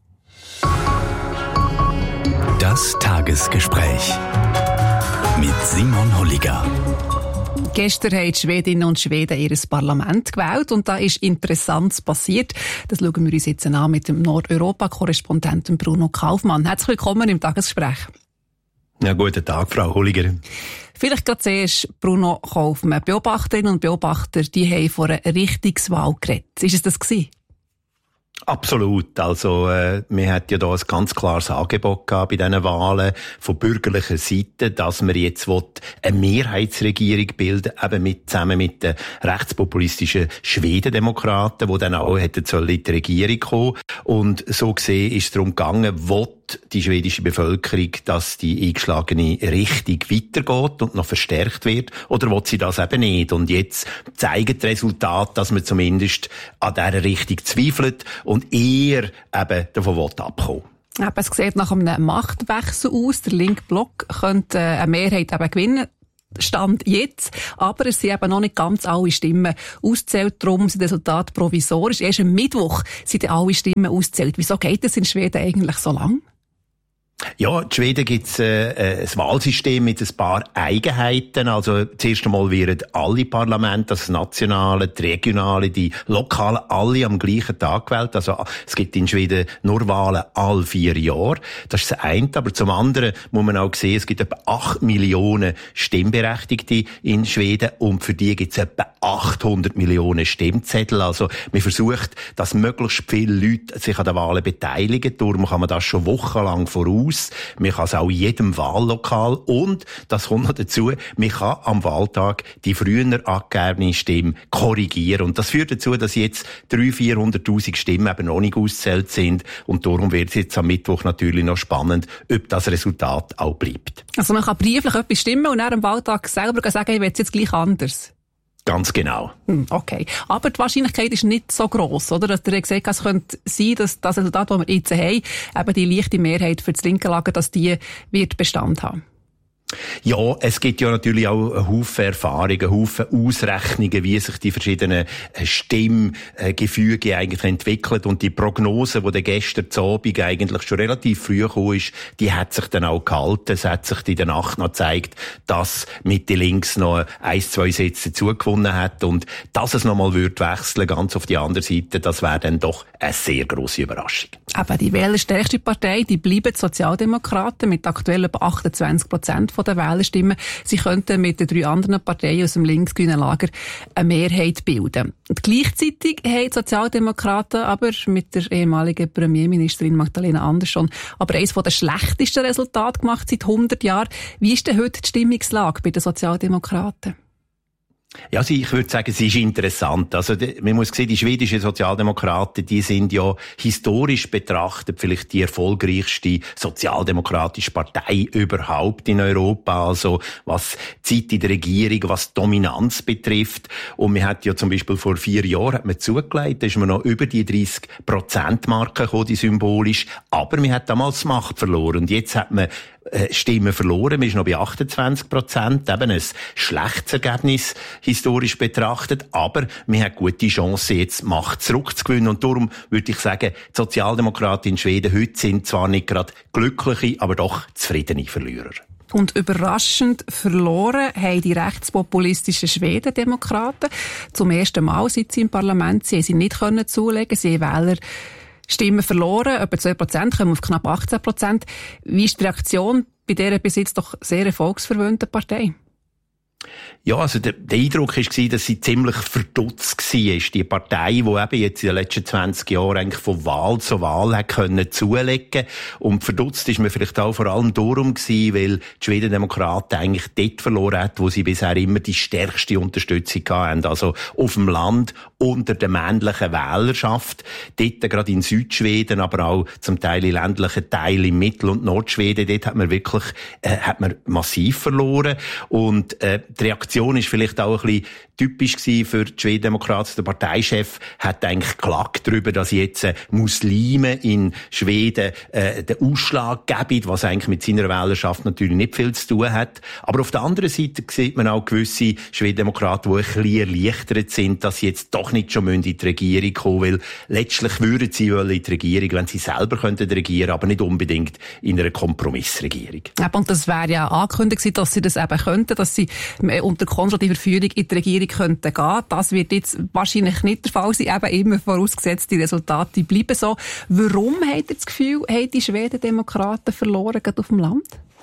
Das Tagesgespräch mit Simon Hulliger. Gestern haben die Schwedinnen und Schweden ihr Parlament gewählt und da ist Interessantes passiert. Das schauen wir uns jetzt an mit dem Nordeuropa-Korrespondenten Bruno Kaufmann. Herzlich willkommen im Tagesgespräch. Ja, guten Tag, Frau Hulliger. Vielleicht gerade zuerst Bruno Kaufmann. Beobachterinnen und Beobachter, die haben vor einer Richtungswahl geredet. Ist es das gewesen? Absolut. Also, äh, wir hatten ja da ein ganz klares Angebot gehabt bei diesen Wahlen von bürgerlicher Seite, dass wir jetzt eine Mehrheitsregierung bilden, eben mit, zusammen mit den rechtspopulistischen Schwedendemokraten, die dann auch hätten sollen in die Regierung kommen. Und so gesehen ist es darum gegangen, will die schwedische Bevölkerung, dass die eingeschlagene Richtung weitergeht und noch verstärkt wird, oder will sie das eben nicht? Und jetzt zeigen die Resultate, dass man zumindest an dieser Richtung zweifelt und eher eben davon abkommen. Es sieht nach einem Machtwechsel aus. Der linke Block könnte eine Mehrheit eben gewinnen. Stand jetzt. Aber es sind eben noch nicht ganz alle Stimmen ausgezählt. Darum sind die Resultate provisorisch. Erst am Mittwoch sind alle Stimmen ausgezählt. Wieso geht es in Schweden eigentlich so lang? Ja, in Schweden gibt's äh, ein Wahlsystem mit ein paar Eigenheiten. Also zuerst einmal werden alle Parlamente, das nationale, die regionale, die lokale, alle am gleichen Tag gewählt. Also es gibt in Schweden nur Wahlen alle vier Jahre. Das ist das eine. Aber zum anderen muss man auch sehen, es gibt etwa acht Millionen Stimmberechtigte in Schweden und für die gibt es etwa achthundert Millionen Stimmzettel. Also man versucht, dass möglichst viele Leute sich an den Wahlen beteiligen. Darum kann man das schon wochenlang voraus. Man kann es auch in jedem Wahllokal und, das kommt noch dazu, man kann am Wahltag die früher angegebene Stimme korrigieren. Und das führt dazu, dass jetzt dreihunderttausend, vierhunderttausend Stimmen eben noch nicht ausgezählt sind. Und darum wird es jetzt am Mittwoch natürlich noch spannend, ob das Resultat auch bleibt. Also man kann brieflich etwas stimmen und dann am Wahltag selber sagen, ich will es jetzt gleich anders. Ganz genau. Okay. Aber die Wahrscheinlichkeit ist nicht so gross, oder? Dass der gesagt hat, es könnte sein, dass das Resultat, das wir jetzt haben, eben die leichte Mehrheit für das linke Lager, dass die wird Bestand haben. Ja, es gibt ja natürlich auch einen Haufen Erfahrungen, einen Haufen Ausrechnungen, wie sich die verschiedenen Stimmgefüge eigentlich entwickeln. Und die Prognose, die gestern zu Abend eigentlich schon relativ früh gekommen ist, die hat sich dann auch gehalten. Es hat sich in der Nacht noch gezeigt, dass Mitte links noch ein, zwei Sätze zugewonnen hat. Und dass es nochmal wird wechseln, ganz auf die andere Seite, das wäre dann doch eine sehr grosse Überraschung. Aber die wählerstärkste Partei, die bleiben die Sozialdemokraten mit aktuell etwa achtundzwanzig Prozent von den Wählerstimmen. Sie könnten mit den drei anderen Parteien aus dem linksgrünen Lager eine Mehrheit bilden. Und gleichzeitig haben die Sozialdemokraten aber mit der ehemaligen Premierministerin Magdalena Andersson aber eines der schlechtesten Resultate gemacht seit hundert Jahren. Wie ist denn heute die Stimmungslage bei den Sozialdemokraten? Ja, also ich würde sagen, es ist interessant. Also, man muss sehen, die schwedischen Sozialdemokraten, die sind ja historisch betrachtet vielleicht die erfolgreichste sozialdemokratische Partei überhaupt in Europa. Also, was Zeit in der Regierung, was Dominanz betrifft. Und man hat ja zum Beispiel vor vier Jahren hat man zugelegt, da ist man noch über die dreißig Prozent Marke gekommen, die symbolisch. Aber man hat damals Macht verloren. Und jetzt hat man Stimmen verloren. Man ist noch bei achtundzwanzig Prozent. Eben ein schlechtes Ergebnis, historisch betrachtet. Aber man hat gute Chancen, jetzt Macht zurückzugewinnen. Und darum würde ich sagen, die Sozialdemokraten in Schweden heute sind zwar nicht gerade glückliche, aber doch zufriedene Verlierer. Und überraschend verloren haben die rechtspopulistischen Schwedendemokraten. Zum ersten Mal, seit sie im Parlament sind, sie nicht können zulegen. Sie haben Wähler Stimmen verloren, etwa zwei Prozent, kommen auf knapp achtzehn Prozent. Wie ist die Reaktion bei dieser bis jetzt doch sehr erfolgsverwöhnten Partei? Ja, also der, der Eindruck war, dass sie ziemlich verdutzt war. Die Partei, die eben jetzt in den letzten zwanzig Jahren eigentlich von Wahl zu Wahl hat können zulegen. Und verdutzt ist man vielleicht auch vor allem darum gewesen, weil die Schwedendemokraten eigentlich dort verloren hat, wo sie bisher immer die stärkste Unterstützung hatten. Also auf dem Land, unter der männlichen Wählerschaft. Dort gerade in Südschweden, aber auch zum Teil in ländlichen Teilen in Mittel- und Nordschweden. Dort hat man wirklich, äh, hat man massiv verloren. Und, äh, die Reaktion ist vielleicht auch ein bisschen typisch gewesen für die Schwedendemokraten. Der Parteichef hat eigentlich geklagt darüber, dass jetzt äh, Muslime in Schweden äh, den Ausschlag geben, was eigentlich mit seiner Wählerschaft natürlich nicht viel zu tun hat. Aber auf der anderen Seite sieht man auch gewisse Schwedendemokraten, die ein bisschen erleichtert sind, dass sie jetzt doch nicht schon in die Regierung kommen, weil letztlich würden sie in die Regierung, wenn sie selber könnten regieren, aber nicht unbedingt in einer Kompromissregierung. Und das wäre ja angekündigt, dass sie das eben könnten, dass sie unter konservativer Führung in die Regierung könnten gehen. Das wird jetzt wahrscheinlich nicht der Fall sein, eben immer vorausgesetzt, die Resultate bleiben so. Warum habt ihr das Gefühl, haben die Schwedendemokraten verloren, gerade auf dem Land?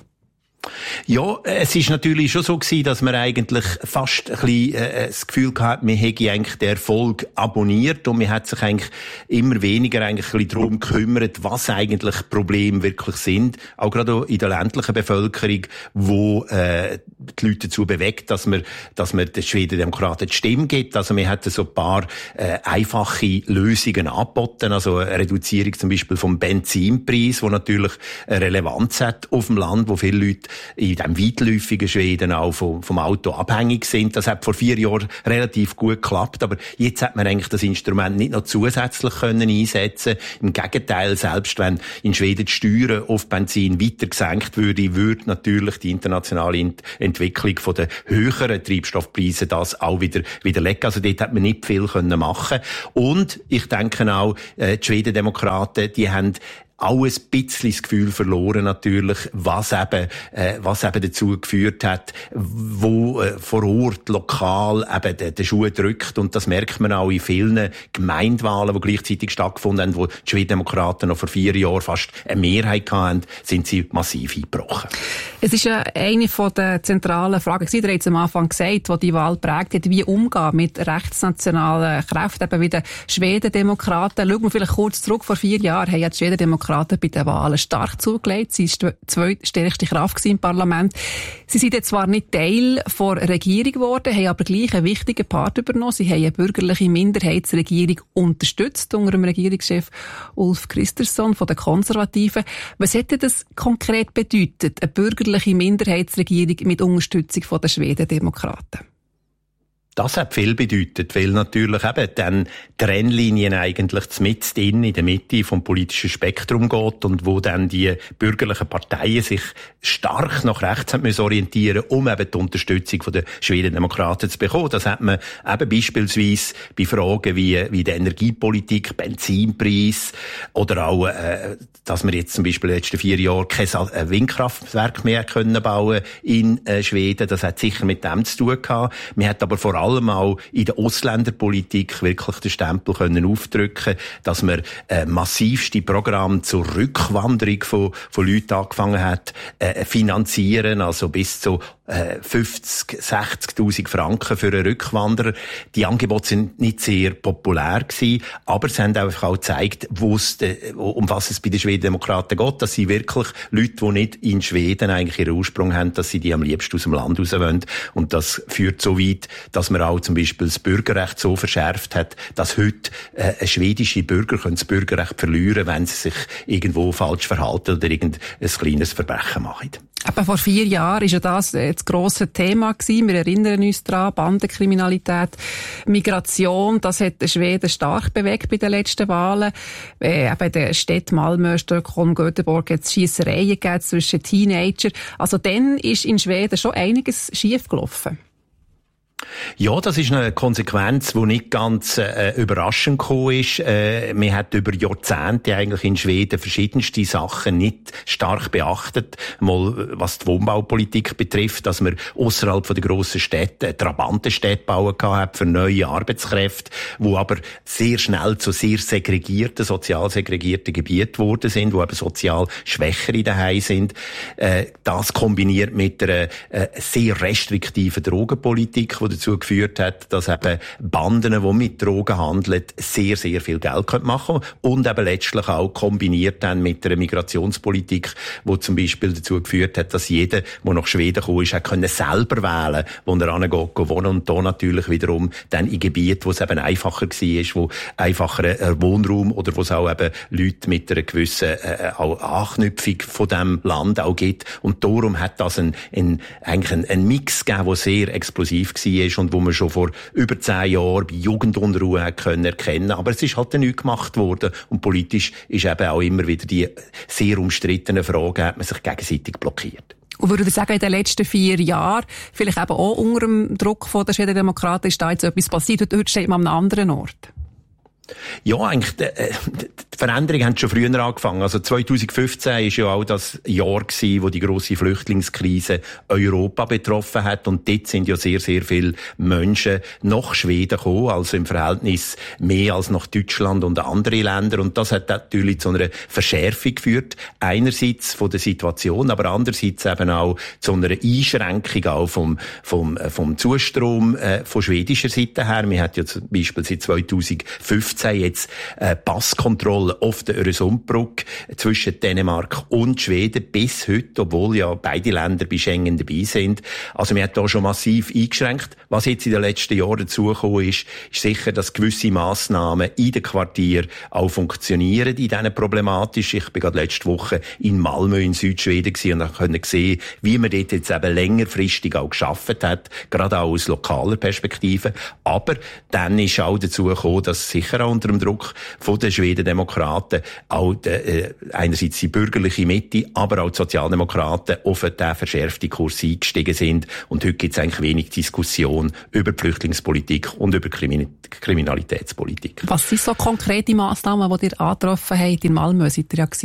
Ja, es ist natürlich schon so gewesen, dass man eigentlich fast ein bisschen äh, das Gefühl gehabt, man hätte eigentlich den Erfolg abonniert und man hat sich eigentlich immer weniger eigentlich ein bisschen darum gekümmert, was eigentlich Probleme wirklich sind. Auch gerade in der ländlichen Bevölkerung, wo äh, die Leute dazu bewegt, dass man, dass man den Schwedendemokraten die Stimme gibt. Also man hat so ein paar äh, einfache Lösungen angeboten, also eine Reduzierung zum Beispiel vom Benzinpreis, wo natürlich eine Relevanz hat auf dem Land, wo viele Leute in diesem weitläufigen Schweden auch vom, vom Auto abhängig sind. Das hat vor vier Jahren relativ gut geklappt, aber jetzt hat man eigentlich das Instrument nicht noch zusätzlich können einsetzen. Im Gegenteil, selbst wenn in Schweden die Steuern auf Benzin weiter gesenkt würde, würde natürlich die internationale Entwicklung von den höheren Treibstoffpreisen das auch wieder widerlegen. Also dort hat man nicht viel können machen. Und ich denke auch, die Schwedendemokraten, die haben auch ein bisschen das Gefühl verloren natürlich, was eben, äh, was eben dazu geführt hat, wo äh, vor Ort, lokal eben der, der Schuh drückt. Und das merkt man auch in vielen Gemeindewahlen, die gleichzeitig stattgefunden haben, wo die Schwedendemokraten noch vor vier Jahren fast eine Mehrheit hatten, sind sie massiv eingebrochen. Es ist ja eine der zentralen Fragen, die ihr jetzt am Anfang gesagt, die die Wahl prägt hat, wie umgehen mit rechtsnationalen Kräften, eben wie den Schwedendemokraten. Schauen wir vielleicht kurz zurück. Vor vier Jahren haben ja die Schwedendemokraten bei den Wahlen stark zugelegt. Sie war die zweitstärkste Kraft im Parlament. Sie sind jetzt zwar nicht Teil der Regierung geworden, haben aber gleich einen wichtigen Part übernommen. Sie haben eine bürgerliche Minderheitsregierung unterstützt unter dem Regierungschef Ulf Kristersson von den Konservativen. Was hätte das konkret bedeutet, eine bürgerliche Minderheitsregierung mit Unterstützung von der Schwedendemokraten? Das hat viel bedeutet, weil natürlich eben dann Trennlinien eigentlich mitten in der Mitte vom politischen Spektrum geht und wo dann die bürgerlichen Parteien sich stark nach rechts haben müssen orientieren, um eben die Unterstützung der Schwedendemokraten zu bekommen. Das hat man eben beispielsweise bei Fragen wie, wie der Energiepolitik, Benzinpreis oder auch, äh, dass wir jetzt zum Beispiel in den letzten vier Jahren kein Windkraftwerk mehr können bauen in äh, Schweden. Das hat sicher mit dem zu tun gehabt. Man hat aber vor allem auch in der Ausländerpolitik wirklich den Stempel können aufdrücken, dass man äh, massivste Programme zur Rückwanderung von, von Leuten angefangen hat, äh, finanzieren, also bis zu äh, fünfzig, sechzigtausend Franken für einen Rückwanderer. Die Angebote sind nicht sehr populär gewesen, aber sie haben einfach auch gezeigt, wo's de, um was es bei den Schwedendemokraten geht, dass sie wirklich Leute, die nicht in Schweden eigentlich ihren Ursprung haben, dass sie die am liebsten aus dem Land raus wollen. Und das führt so weit, dass man auch zum Beispiel das Bürgerrecht so verschärft hat, dass heute äh, schwedische Bürger können das Bürgerrecht verlieren, wenn sie sich irgendwo falsch verhalten oder irgendein kleines Verbrechen machen. Aber vor vier Jahren war ja das das grosse Thema gewesen. Wir erinnern uns daran, Bandenkriminalität, Migration, das hat Schweden stark bewegt bei den letzten Wahlen. Äh, eben in der Städte Malmö, Stockholm, Göteborg hat es Schiessereien gegeben zwischen Teenagern. Also dann ist in Schweden schon einiges schief gelaufen. Ja, das ist eine Konsequenz, die nicht ganz äh, überraschend gekommen ist. Äh, man hat über Jahrzehnte eigentlich in Schweden verschiedenste Sachen nicht stark beachtet. Mal was die Wohnbaupolitik betrifft, dass man außerhalb der grossen Städte Trabantenstädte bauen hat für neue Arbeitskräfte, wo aber sehr schnell zu sehr segregierten, sozial segregierten Gebieten geworden sind, wo eben sozial Schwächere daheim sind. Äh, das kombiniert mit einer äh, sehr restriktiven Drogenpolitik, die dazu geführt hat, dass eben Banden, die mit Drogen handeln, sehr, sehr viel Geld machen können und eben letztlich auch kombiniert dann mit einer Migrationspolitik, die zum Beispiel dazu geführt hat, dass jeder, der nach Schweden gekommen ist, hat können selber wählen, wo er hingeht, wohnen und da natürlich wiederum dann in Gebieten, wo es eben einfacher war, wo einfacher Wohnraum oder wo es auch eben Leute mit einer gewissen äh, auch Anknüpfung von diesem Land auch gibt. Und darum hat das ein, ein, eigentlich ein, ein Mix gegeben, der sehr explosiv war und wo man schon vor über zehn Jahren bei Jugendunruhe hat können erkennen. Aber es ist halt nichts gemacht worden. Und politisch ist eben auch immer wieder die sehr umstrittenen Fragen, hat man sich gegenseitig blockiert. Und würde ich sagen, in den letzten vier Jahren, vielleicht eben auch unter dem Druck von der Schwedendemokraten, ist da jetzt etwas passiert und heute steht man an einem anderen Ort? Ja, eigentlich, die, die Veränderungen haben schon früher angefangen. Also zwanzig fünfzehn war ja auch das Jahr gewesen, wo die grosse Flüchtlingskrise Europa betroffen hat. Und dort sind ja sehr, sehr viele Menschen nach Schweden gekommen, also im Verhältnis mehr als nach Deutschland und andere Länder. Und das hat natürlich zu einer Verschärfung geführt. Einerseits von der Situation, aber andererseits eben auch zu einer Einschränkung auch vom, vom, vom Zustrom äh, von schwedischer Seite her. Wir hat ja zum Beispiel seit zwanzig fünfzehn jetzt äh, Passkontrolle auf der Öresundbrücke zwischen Dänemark und Schweden bis heute, obwohl ja beide Länder bei Schengen dabei sind. Also man hat da schon massiv eingeschränkt. Was jetzt in den letzten Jahren dazugekommen ist, ist sicher, dass gewisse Massnahmen in den Quartieren auch funktionieren, in diesen problematisch. Ich bin gerade letzte Woche in Malmö in Südschweden gewesen und konnte sehen, wie man dort jetzt eben längerfristig auch geschafft hat, gerade auch aus lokaler Perspektive. Aber dann ist auch dazu gekommen, dass sicher auch unter dem Druck von den Schwedendemokraten auch de, äh, einerseits die bürgerliche Mitte, aber auch die Sozialdemokraten auf den verschärften Kurs eingestiegen sind. Und heute gibt es eigentlich wenig Diskussion über die Flüchtlingspolitik und über Krimin- Kriminalitätspolitik. Was sind so konkrete Massnahmen, die ihr angetroffen habt? In Malmö seid ihr ja gewesen.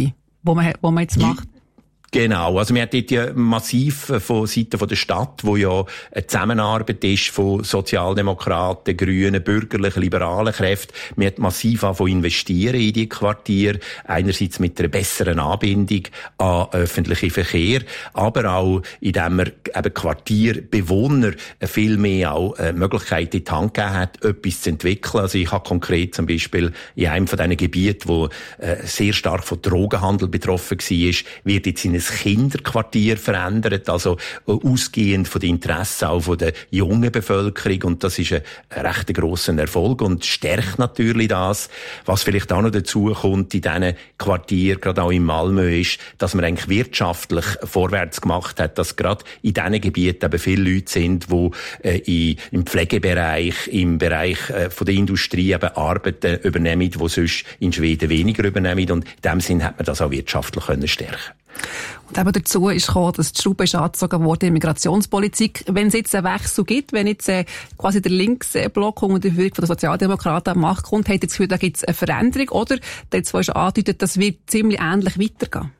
wo man, wo man jetzt macht? Genau, also wir haben dort ja massiv von Seiten der Stadt, wo ja eine Zusammenarbeit ist von Sozialdemokraten, Grünen, bürgerlichen, liberalen Kräften. Wir haben massiv angefangen investieren in die Quartiere. Einerseits mit einer besseren Anbindung an öffentlichen Verkehr, aber auch indem wir eben Quartierbewohner viel mehr auch äh, Möglichkeiten in die Hand gegeben hat, etwas zu entwickeln. Also ich habe konkret zum Beispiel in einem von diesen Gebieten, wo äh, sehr stark von Drogenhandel betroffen war, wird jetzt in ein Kinderquartier verändert, also ausgehend von den Interessen auch von der jungen Bevölkerung, und das ist ein, ein recht grosser Erfolg und stärkt natürlich das. Was vielleicht auch noch dazu kommt in diesen Quartieren, gerade auch in Malmö, ist, dass man eigentlich wirtschaftlich vorwärts gemacht hat, dass gerade in diesen Gebieten eben viele Leute sind, die äh, in, im Pflegebereich, im Bereich äh, von der Industrie eben Arbeiten übernehmen, die sonst in Schweden weniger übernehmen, und in dem Sinn hat man das auch wirtschaftlich können stärken. Und eben dazu ist gekommen, dass die Schraube ist angezogen wurde in Migrationspolitik. Wenn es jetzt einen Wechsel gibt, wenn jetzt äh, quasi der Linksblock unter der Führung der Sozialdemokraten an die Macht kommt, hat ihr das Gefühl, da gibt es eine Veränderung, oder? Jetzt ist angedeutet, das wird ziemlich ähnlich weitergehen.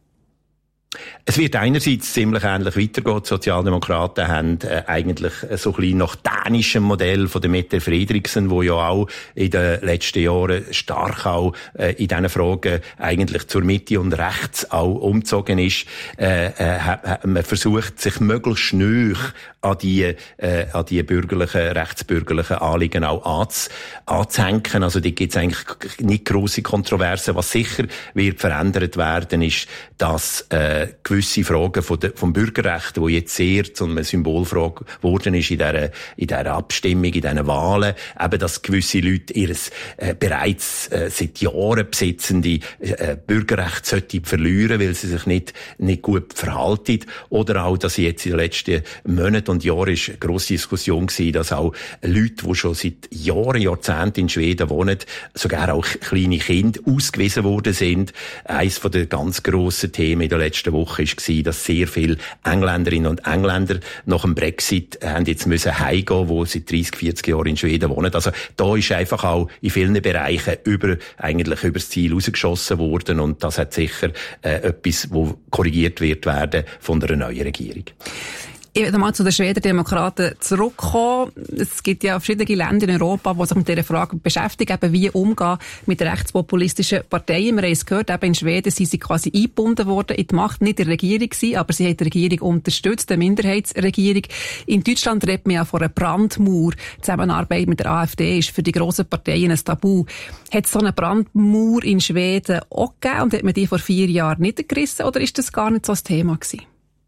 Es wird einerseits ziemlich ähnlich weitergehen. Die Sozialdemokraten haben äh, eigentlich so ein bisschen nach dänischem Modell von der Mette Frederiksen, wo ja auch in den letzten Jahren stark auch äh, in diesen Fragen eigentlich zur Mitte und rechts auch umgezogen ist, äh, äh, hat, hat man versucht, sich möglichst nahe an die, äh, an die bürgerlichen, rechtsbürgerlichen Anliegen auch anz, anzuhängen. Also da gibt es eigentlich nicht grosse Kontroversen. Was sicher wird verändert werden, ist, dass äh, gewisse Fragen von der, vom Bürgerrecht, die jetzt sehr zu einer Symbolfrage geworden ist in dieser, in dieser Abstimmung, in diesen Wahlen, eben, dass gewisse Leute ihres äh, bereits äh, seit Jahren besitzende äh, Bürgerrecht sollten verlieren, weil sie sich nicht, nicht gut verhalten. Oder auch, dass jetzt in den letzten Monaten und Jahren ist eine grosse Diskussion gewesen, dass auch Leute, die schon seit Jahren, Jahrzehnten in Schweden wohnen, sogar auch kleine Kinder ausgewiesen worden sind. Eines von den ganz grossen Themen in der letzten Woche war, dass sehr viele Engländerinnen und Engländer nach dem Brexit haben jetzt müssen heimgehen, die seit dreissig, vierzig Jahren in Schweden wohnen. Also da ist einfach auch in vielen Bereichen über, eigentlich über das Ziel rausgeschossen worden, und das hat sicher äh, etwas, wo korrigiert wird werden von der neuen Regierung. Ich will mal zu den Schweden Demokraten zurückkommen. Es gibt ja verschiedene Länder in Europa, die sich mit dieser Frage beschäftigen, eben wie umgehen mit rechtspopulistischen Parteien. Wir haben es gehört, eben in Schweden sind sie quasi eingebunden worden in die Macht, nicht in der Regierung gewesen, aber sie haben die Regierung unterstützt, eine Minderheitsregierung. In Deutschland redet man ja von einer Brandmauer. Die Zusammenarbeit mit der AfD ist für die grossen Parteien ein Tabu. Hat es so eine Brandmauer in Schweden auch gegeben und hat man die vor vier Jahren niedergerissen, oder ist das gar nicht so ein Thema gewesen?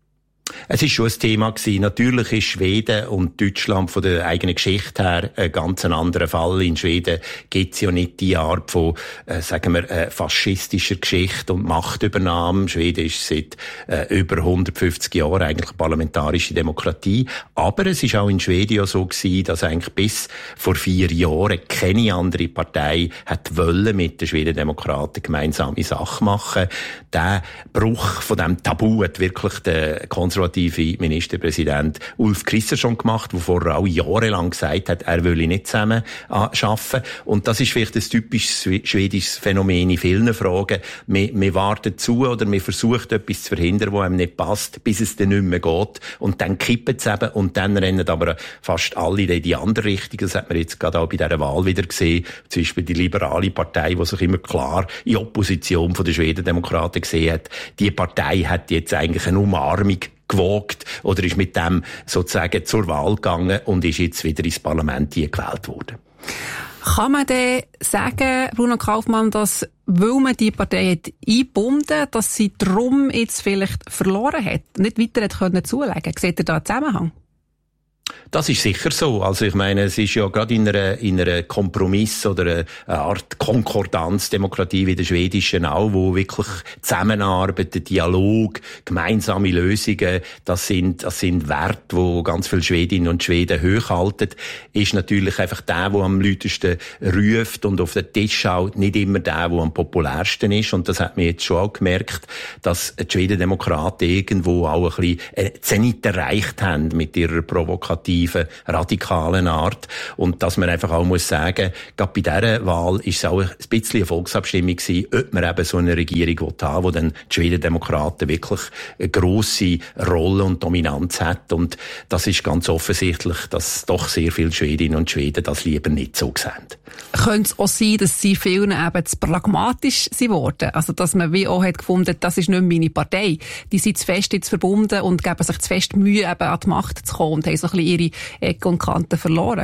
Es ist schon ein Thema gewesen. Natürlich ist Schweden und Deutschland von der eigenen Geschichte her ein ganz anderer Fall. In Schweden gibt es ja nicht die Art von, äh, sagen wir, äh, faschistischer Geschichte und Machtübernahme. Schweden ist seit äh, über hundertfünfzig Jahren eigentlich parlamentarische Demokratie. Aber es ist auch in Schweden ja so gewesen, dass eigentlich bis vor vier Jahren keine andere Partei hat wollen mit den Schweden-Demokraten gemeinsame Sache machen. Der Bruch von dem Tabu hat wirklich der konservative Ministerpräsident Ulf Kristersson gemacht, der vorher auch jahrelang gesagt hat, er will nicht zusammen arbeiten. Und das ist vielleicht ein typisches schwedisches Phänomen in vielen Fragen. Man, man wartet zu oder man versucht etwas zu verhindern, was einem nicht passt, bis es dann nicht mehr geht. Und dann kippt es eben und dann rennen aber fast alle in die andere Richtung. Das hat man jetzt gerade auch bei dieser Wahl wieder gesehen. Zum Beispiel die liberale Partei, die sich immer klar in Opposition von den Schwedendemokraten gesehen hat. Die Partei hat jetzt eigentlich eine Umarmung gewagt oder ist mit dem sozusagen zur Wahl gegangen und ist jetzt wieder ins Parlament gewählt worden. Kann man denn sagen, Bruno Kaufmann, dass, weil man die Partei hat eingebunden, dass sie darum jetzt vielleicht verloren hat, nicht weiter hat können zulegen? Seht ihr da einen Zusammenhang? Das ist sicher so. Also ich meine, es ist ja gerade in einer, in einer Kompromiss oder einer Art Konkordanzdemokratie wie der schwedischen auch, wo wirklich Zusammenarbeit, Dialog, gemeinsame Lösungen, das sind, das sind Werte, wo ganz viele Schwedinnen und Schweden hochhalten, ist natürlich einfach der, der am lautesten ruft und auf den Tisch schaut, nicht immer der, der am populärsten ist. Und das hat man jetzt schon auch gemerkt, dass die Schwedendemokraten irgendwo auch ein bisschen Zenit erreicht haben mit ihrer Provokation konservativen, radikalen Art. Und dass man einfach auch muss sagen, gerade bei dieser Wahl ist es auch ein bisschen eine Volksabstimmung gewesen, ob man eben so eine Regierung haben will, wo dann die Schwedendemokraten wirklich eine grosse Rolle und Dominanz hat. Und das ist ganz offensichtlich, dass doch sehr viele Schwedinnen und Schweden das lieber nicht so sehen. Könnte es auch sein, dass sie vielen eben zu pragmatisch sind worden? Also, dass man wie auch hat gefunden, das ist nicht meine Partei. Die sind zu fest jetzt verbunden und geben sich zu fest Mühe, eben an die Macht zu kommen und haben so ein bisschen ihre Ecken und Kanten verloren.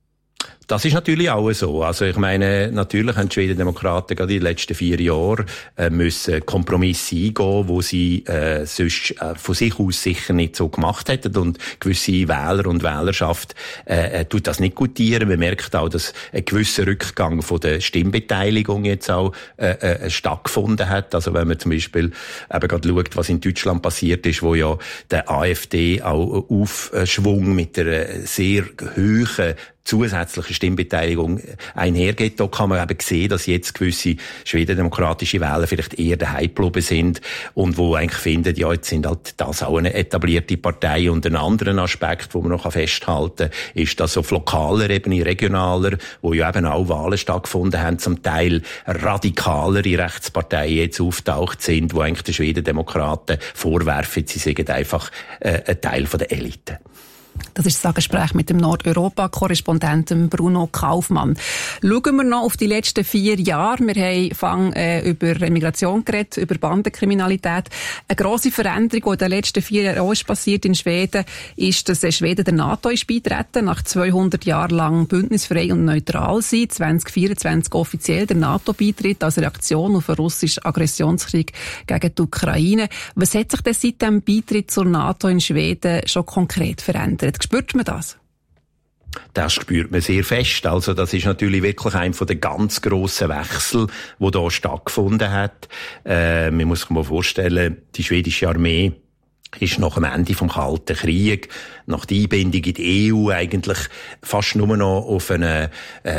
Das ist natürlich auch so. Also ich meine, natürlich haben die Schwedendemokraten gerade in den letzten vier Jahren äh, müssen Kompromisse eingehen, wo sie äh, sonst äh, von sich aus sicher nicht so gemacht hätten. Und gewisse Wähler und Wählerschaft äh, äh, tut das nicht gutieren. Man merkt auch, dass ein gewisser Rückgang von der Stimmbeteiligung jetzt auch äh, äh, stattgefunden hat. Also wenn man zum Beispiel eben gerade schaut, was in Deutschland passiert ist, wo ja der AfD auch Aufschwung mit einer sehr hohen zusätzliche Stimmbeteiligung einhergeht. Da kann man eben sehen, dass jetzt gewisse schwedendemokratische Wähler vielleicht eher daheim geblieben sind und wo eigentlich finden, ja, jetzt sind halt das auch eine etablierte Partei. Und ein anderer Aspekt, den man noch festhalten kann, ist, dass auf lokaler Ebene, regionaler, wo ja eben auch Wahlen stattgefunden haben, zum Teil radikalere Rechtsparteien jetzt auftaucht sind, wo eigentlich den Schwedendemokraten vorwerfen, sie seien einfach äh, ein Teil von der Elite. Das ist das Gespräch mit dem Nordeuropa-Korrespondenten Bruno Kaufmann. Schauen wir noch auf die letzten vier Jahre. Wir haben fang, äh, über Migration geredet, über Bandenkriminalität. Eine grosse Veränderung, die in den letzten vier Jahren ist passiert in Schweden, ist, dass Schweden der NATO ist beitreten, nach zweihundert Jahren lang bündnisfrei und neutral sein. zwanzig vierundzwanzig offiziell der NATO-Beitritt als Reaktion auf einen russischen Aggressionskrieg gegen die Ukraine. Was hat sich denn seit dem Beitritt zur NATO in Schweden schon konkret verändert? Spürt man das? Das spürt man sehr fest. Also das ist natürlich wirklich ein von den ganz grossen Wechsel, der da stattgefunden hat. Äh, man muss sich mal vorstellen, die schwedische Armee ist nach dem Ende vom Kalten Krieg, nach der Einbindung in die E U eigentlich fast nur noch auf eine,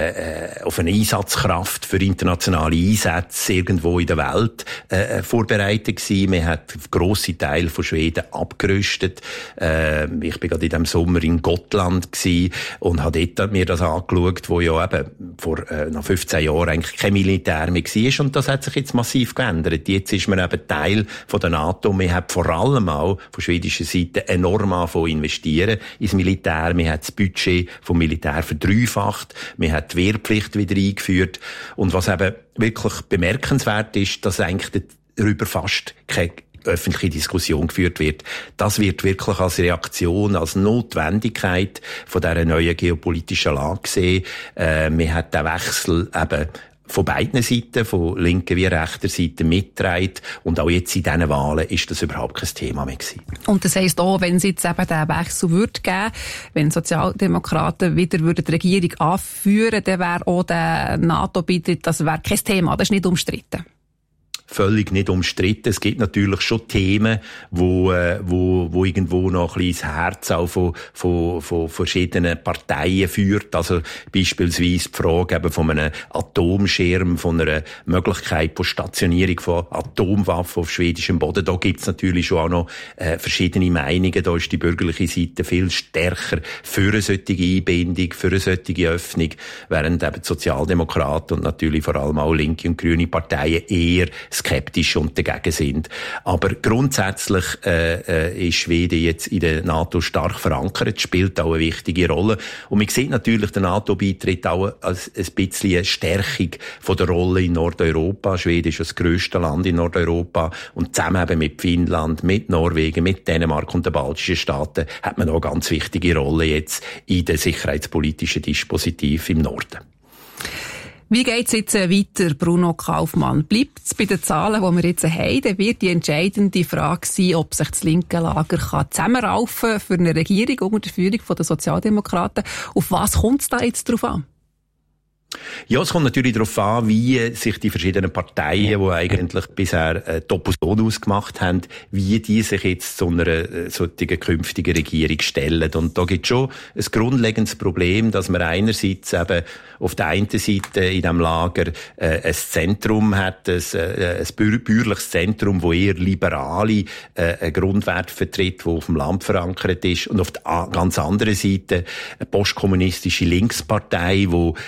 äh, auf eine Einsatzkraft für internationale Einsätze irgendwo in der Welt äh, vorbereitet gewesen. Man hat grosse Teile von Schweden abgerüstet. Äh, ich bin gerade in diesem Sommer in Gotland gewesen und habe dort mir das angeschaut, wo ja eben vor äh, nach fünfzehn Jahren eigentlich kein Militär mehr war. Und das hat sich jetzt massiv geändert. Jetzt ist man eben Teil von der NATO. Man hat vor allem auch von schwedischer Seite enorm angefangen investieren ins Militär. Man hat das Budget vom Militär verdreifacht. Man hat die Wehrpflicht wieder eingeführt. Und was eben wirklich bemerkenswert ist, dass eigentlich darüber fast keine öffentliche Diskussion geführt wird. Das wird wirklich als Reaktion, als Notwendigkeit von dieser neuen geopolitischen Lage gesehen. Äh, man hat den Wechsel eben von beiden Seiten, von linker wie rechter Seite mitgetragen. Und auch jetzt in diesen Wahlen ist das überhaupt kein Thema mehr gewesen. Und das heisst auch, wenn es jetzt eben diesen Wechsel würde geben, wenn Sozialdemokraten wieder würden die Regierung anführen, dann wäre auch der NATO-Beitritt, das wäre kein Thema, das ist nicht umstritten. Völlig nicht umstritten. Es gibt natürlich schon Themen, wo, äh, wo, wo irgendwo noch ein bisschen das Herz auch von, von, von verschiedenen Parteien führt. Also beispielsweise die Frage eben von einem Atomschirm, von einer Möglichkeit von Stationierung von Atomwaffen auf schwedischem Boden. Da gibt's natürlich schon auch noch äh, verschiedene Meinungen. Da ist die bürgerliche Seite viel stärker für eine solche Einbindung, für eine solche Öffnung, während eben die Sozialdemokraten und natürlich vor allem auch linke und grüne Parteien eher skeptisch und dagegen sind. Aber grundsätzlich äh, äh, ist Schweden jetzt in der NATO stark verankert, spielt auch eine wichtige Rolle. Und man sieht natürlich den NATO-Beitritt auch als ein bisschen eine Stärkung von der Rolle in Nordeuropa. Schweden ist das grösste Land in Nordeuropa und zusammen eben mit Finnland, mit Norwegen, mit Dänemark und den baltischen Staaten hat man auch eine ganz wichtige Rolle jetzt in der sicherheitspolitischen Dispositiv im Norden. Wie geht's jetzt weiter, Bruno Kaufmann? Bleibt es bei den Zahlen, die wir jetzt haben? Dann wird die entscheidende Frage sein, ob sich das linke Lager zusammenraufen kann für eine Regierung unter der Führung der Sozialdemokraten. Auf was kommt es da jetzt drauf an? Ja, es kommt natürlich darauf an, wie sich die verschiedenen Parteien, die eigentlich bisher die Opposition ausgemacht haben, wie die sich jetzt zu einer solchen künftigen Regierung stellen. Und da gibt es schon ein grundlegendes Problem, dass man einerseits eben auf der einen Seite in diesem Lager äh, ein Zentrum hat, ein, äh, ein bürgerliches Zentrum, wo eher liberale äh, Grundwerte vertritt, wo auf dem Land verankert ist, und auf der ganz anderen Seite eine postkommunistische Linkspartei, wo